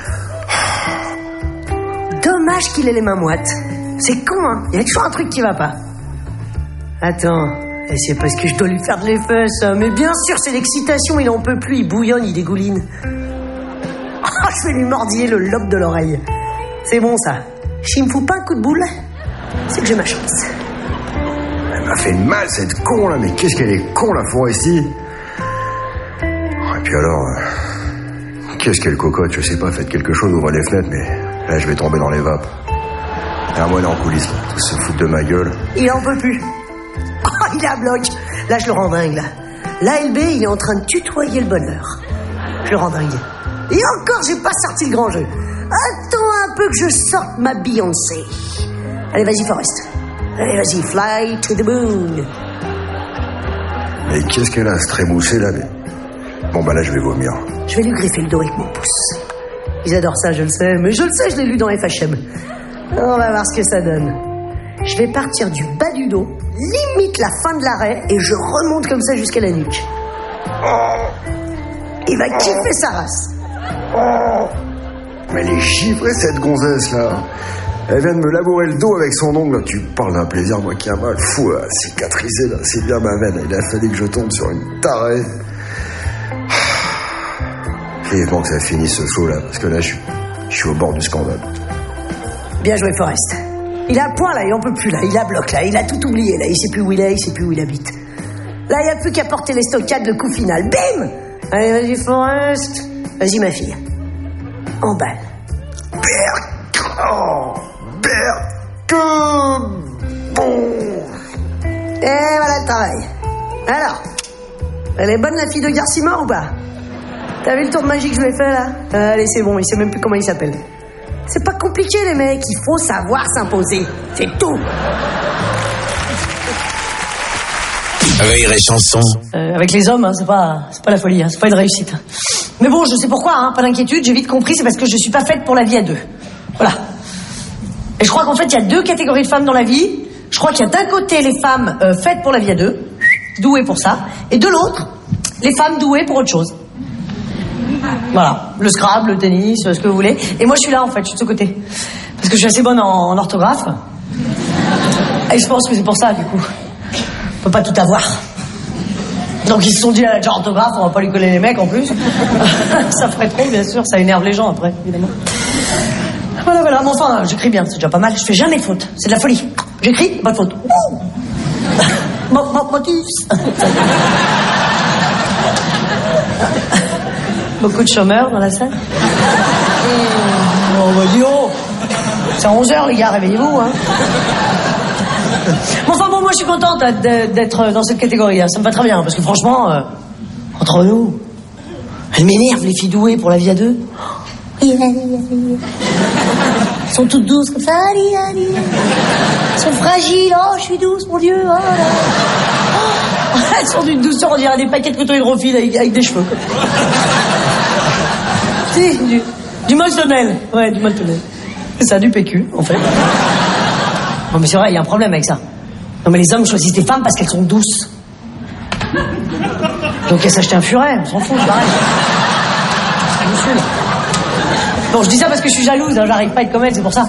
Dommage qu'il ait les mains moites. C'est con, hein. Il y a toujours un truc qui va pas. Attends, et c'est parce que je dois lui faire de l'effet, ça. Mais bien sûr, c'est l'excitation, il en peut plus, il bouillonne, il dégouline. Oh, je vais lui mordiller le lobe de l'oreille. C'est bon, ça. S'il me fout pas un coup de boule, c'est que j'ai ma chance. Elle m'a fait mal, cette con, là, mais qu'est-ce qu'elle est con, la Foresti. Et puis alors... Euh, qu'est-ce qu'elle cocotte, je sais pas, faites quelque chose, ouvrez les fenêtres, mais... Là, je vais tomber dans les vapes. Et un moine en coulisses, là. Tous se foutent de ma gueule. Il en peut plus. Oh, il est à bloc. Là, je le rends dingue, là. Là, L B, il est en train de tutoyer le bonheur. Je le rends dingue. Et encore, j'ai pas sorti le grand jeu. Attends un peu que je sorte ma Beyoncé. Allez, vas-y, Forest. Allez, vas-y, fly to the moon. Mais qu'est-ce qu'elle a, ce trémoussé, là, mais... Bon, bah là, je vais vomir. Je vais lui griffer le dos avec mon pouce. Ils adorent ça, je le sais. Mais je le sais, je l'ai lu dans F H M. On va voir ce que ça donne. Je vais partir du bas du dos, limite la fin de l'arrêt, et je remonte comme ça jusqu'à la nuque. Il va kiffer sa race. Mais elle est givrée, cette gonzesse, là. Elle vient de me labourer le dos avec son ongle. Tu parles d'un plaisir, moi qui a mal. Fou, là, cicatrisé, là, c'est bien ma veine. Il a fallu que je tombe sur une tarée. Vivement que ça finisse ce show, là, parce que là, je suis, je suis au bord du scandale. Bien joué, Forest. Il a point, là, il en peut plus, là. Il a bloc, là. Il a tout oublié, là. Il sait plus où il est, il sait plus où il habite. Là, il n'y a plus qu'à porter les stockades, le coup final. Bim! Allez, vas-y, Forest. Vas-y, ma fille. Emballe. Berk! Oh! Berk! Que bon! Et voilà le travail. Alors, elle est bonne, la fille de Garcimore, ou pas? T'as vu le tour de magie que je lui ai fait, là? Allez, c'est bon, il sait même plus comment il s'appelle. C'est pas compliqué, les mecs. Il faut savoir s'imposer. C'est tout. Rire et chanson. Euh, avec les hommes, hein, c'est pas, c'est pas la folie, hein, c'est pas une réussite. Mais bon, je sais pourquoi, hein, pas d'inquiétude, j'ai vite compris, c'est parce que je suis pas faite pour la vie à deux. Voilà. Et je crois qu'en fait, il y a deux catégories de femmes dans la vie. Je crois qu'il y a d'un côté les femmes euh, faites pour la vie à deux, douées pour ça, et de l'autre, les femmes douées pour autre chose. Voilà, le Scrabble, le tennis, ce que vous voulez. Et moi, je suis là, en fait, je suis de ce côté. Parce que je suis assez bonne en, en orthographe. Et je pense que c'est pour ça, du coup. On peut pas tout avoir. Donc, ils se sont dit, elle a déjà orthographe, on va pas lui coller les mecs, en plus. Ça ferait trop, bien sûr, ça énerve les gens, après, évidemment. Voilà, voilà, mais enfin, j'écris bien, c'est déjà pas mal. Je fais jamais de faute, c'est de la folie. J'écris, pas de faute. Motus. Beaucoup de chômeurs dans la salle. Oh, bah dis oh. C'est onze heures, les gars, réveillez-vous, hein. Bon, enfin bon, moi je suis contente d'être dans cette catégorie, hein. Ça me va très bien, parce que franchement, euh, entre nous, elles m'énervent, les filles douées pour la vie à deux. Elles sont toutes douces comme ça. Elles sont fragiles. Oh, je suis douce, mon Dieu. Oh, elles sont d'une douceur, on dirait des paquets de coton hydrophile avec, avec des cheveux. Si, du, du moltonnel. Ouais, du moltonnel. C'est ça, du P Q, en fait. Non, mais c'est vrai, il y a un problème avec ça. Non, mais les hommes choisissent des femmes parce qu'elles sont douces. Donc, elles s'achètent un furet, on s'en fout, c'est pareil. ça me saoule. Bon, je dis ça parce que je suis jalouse, hein, j'arrive pas à être comme elle, c'est pour ça.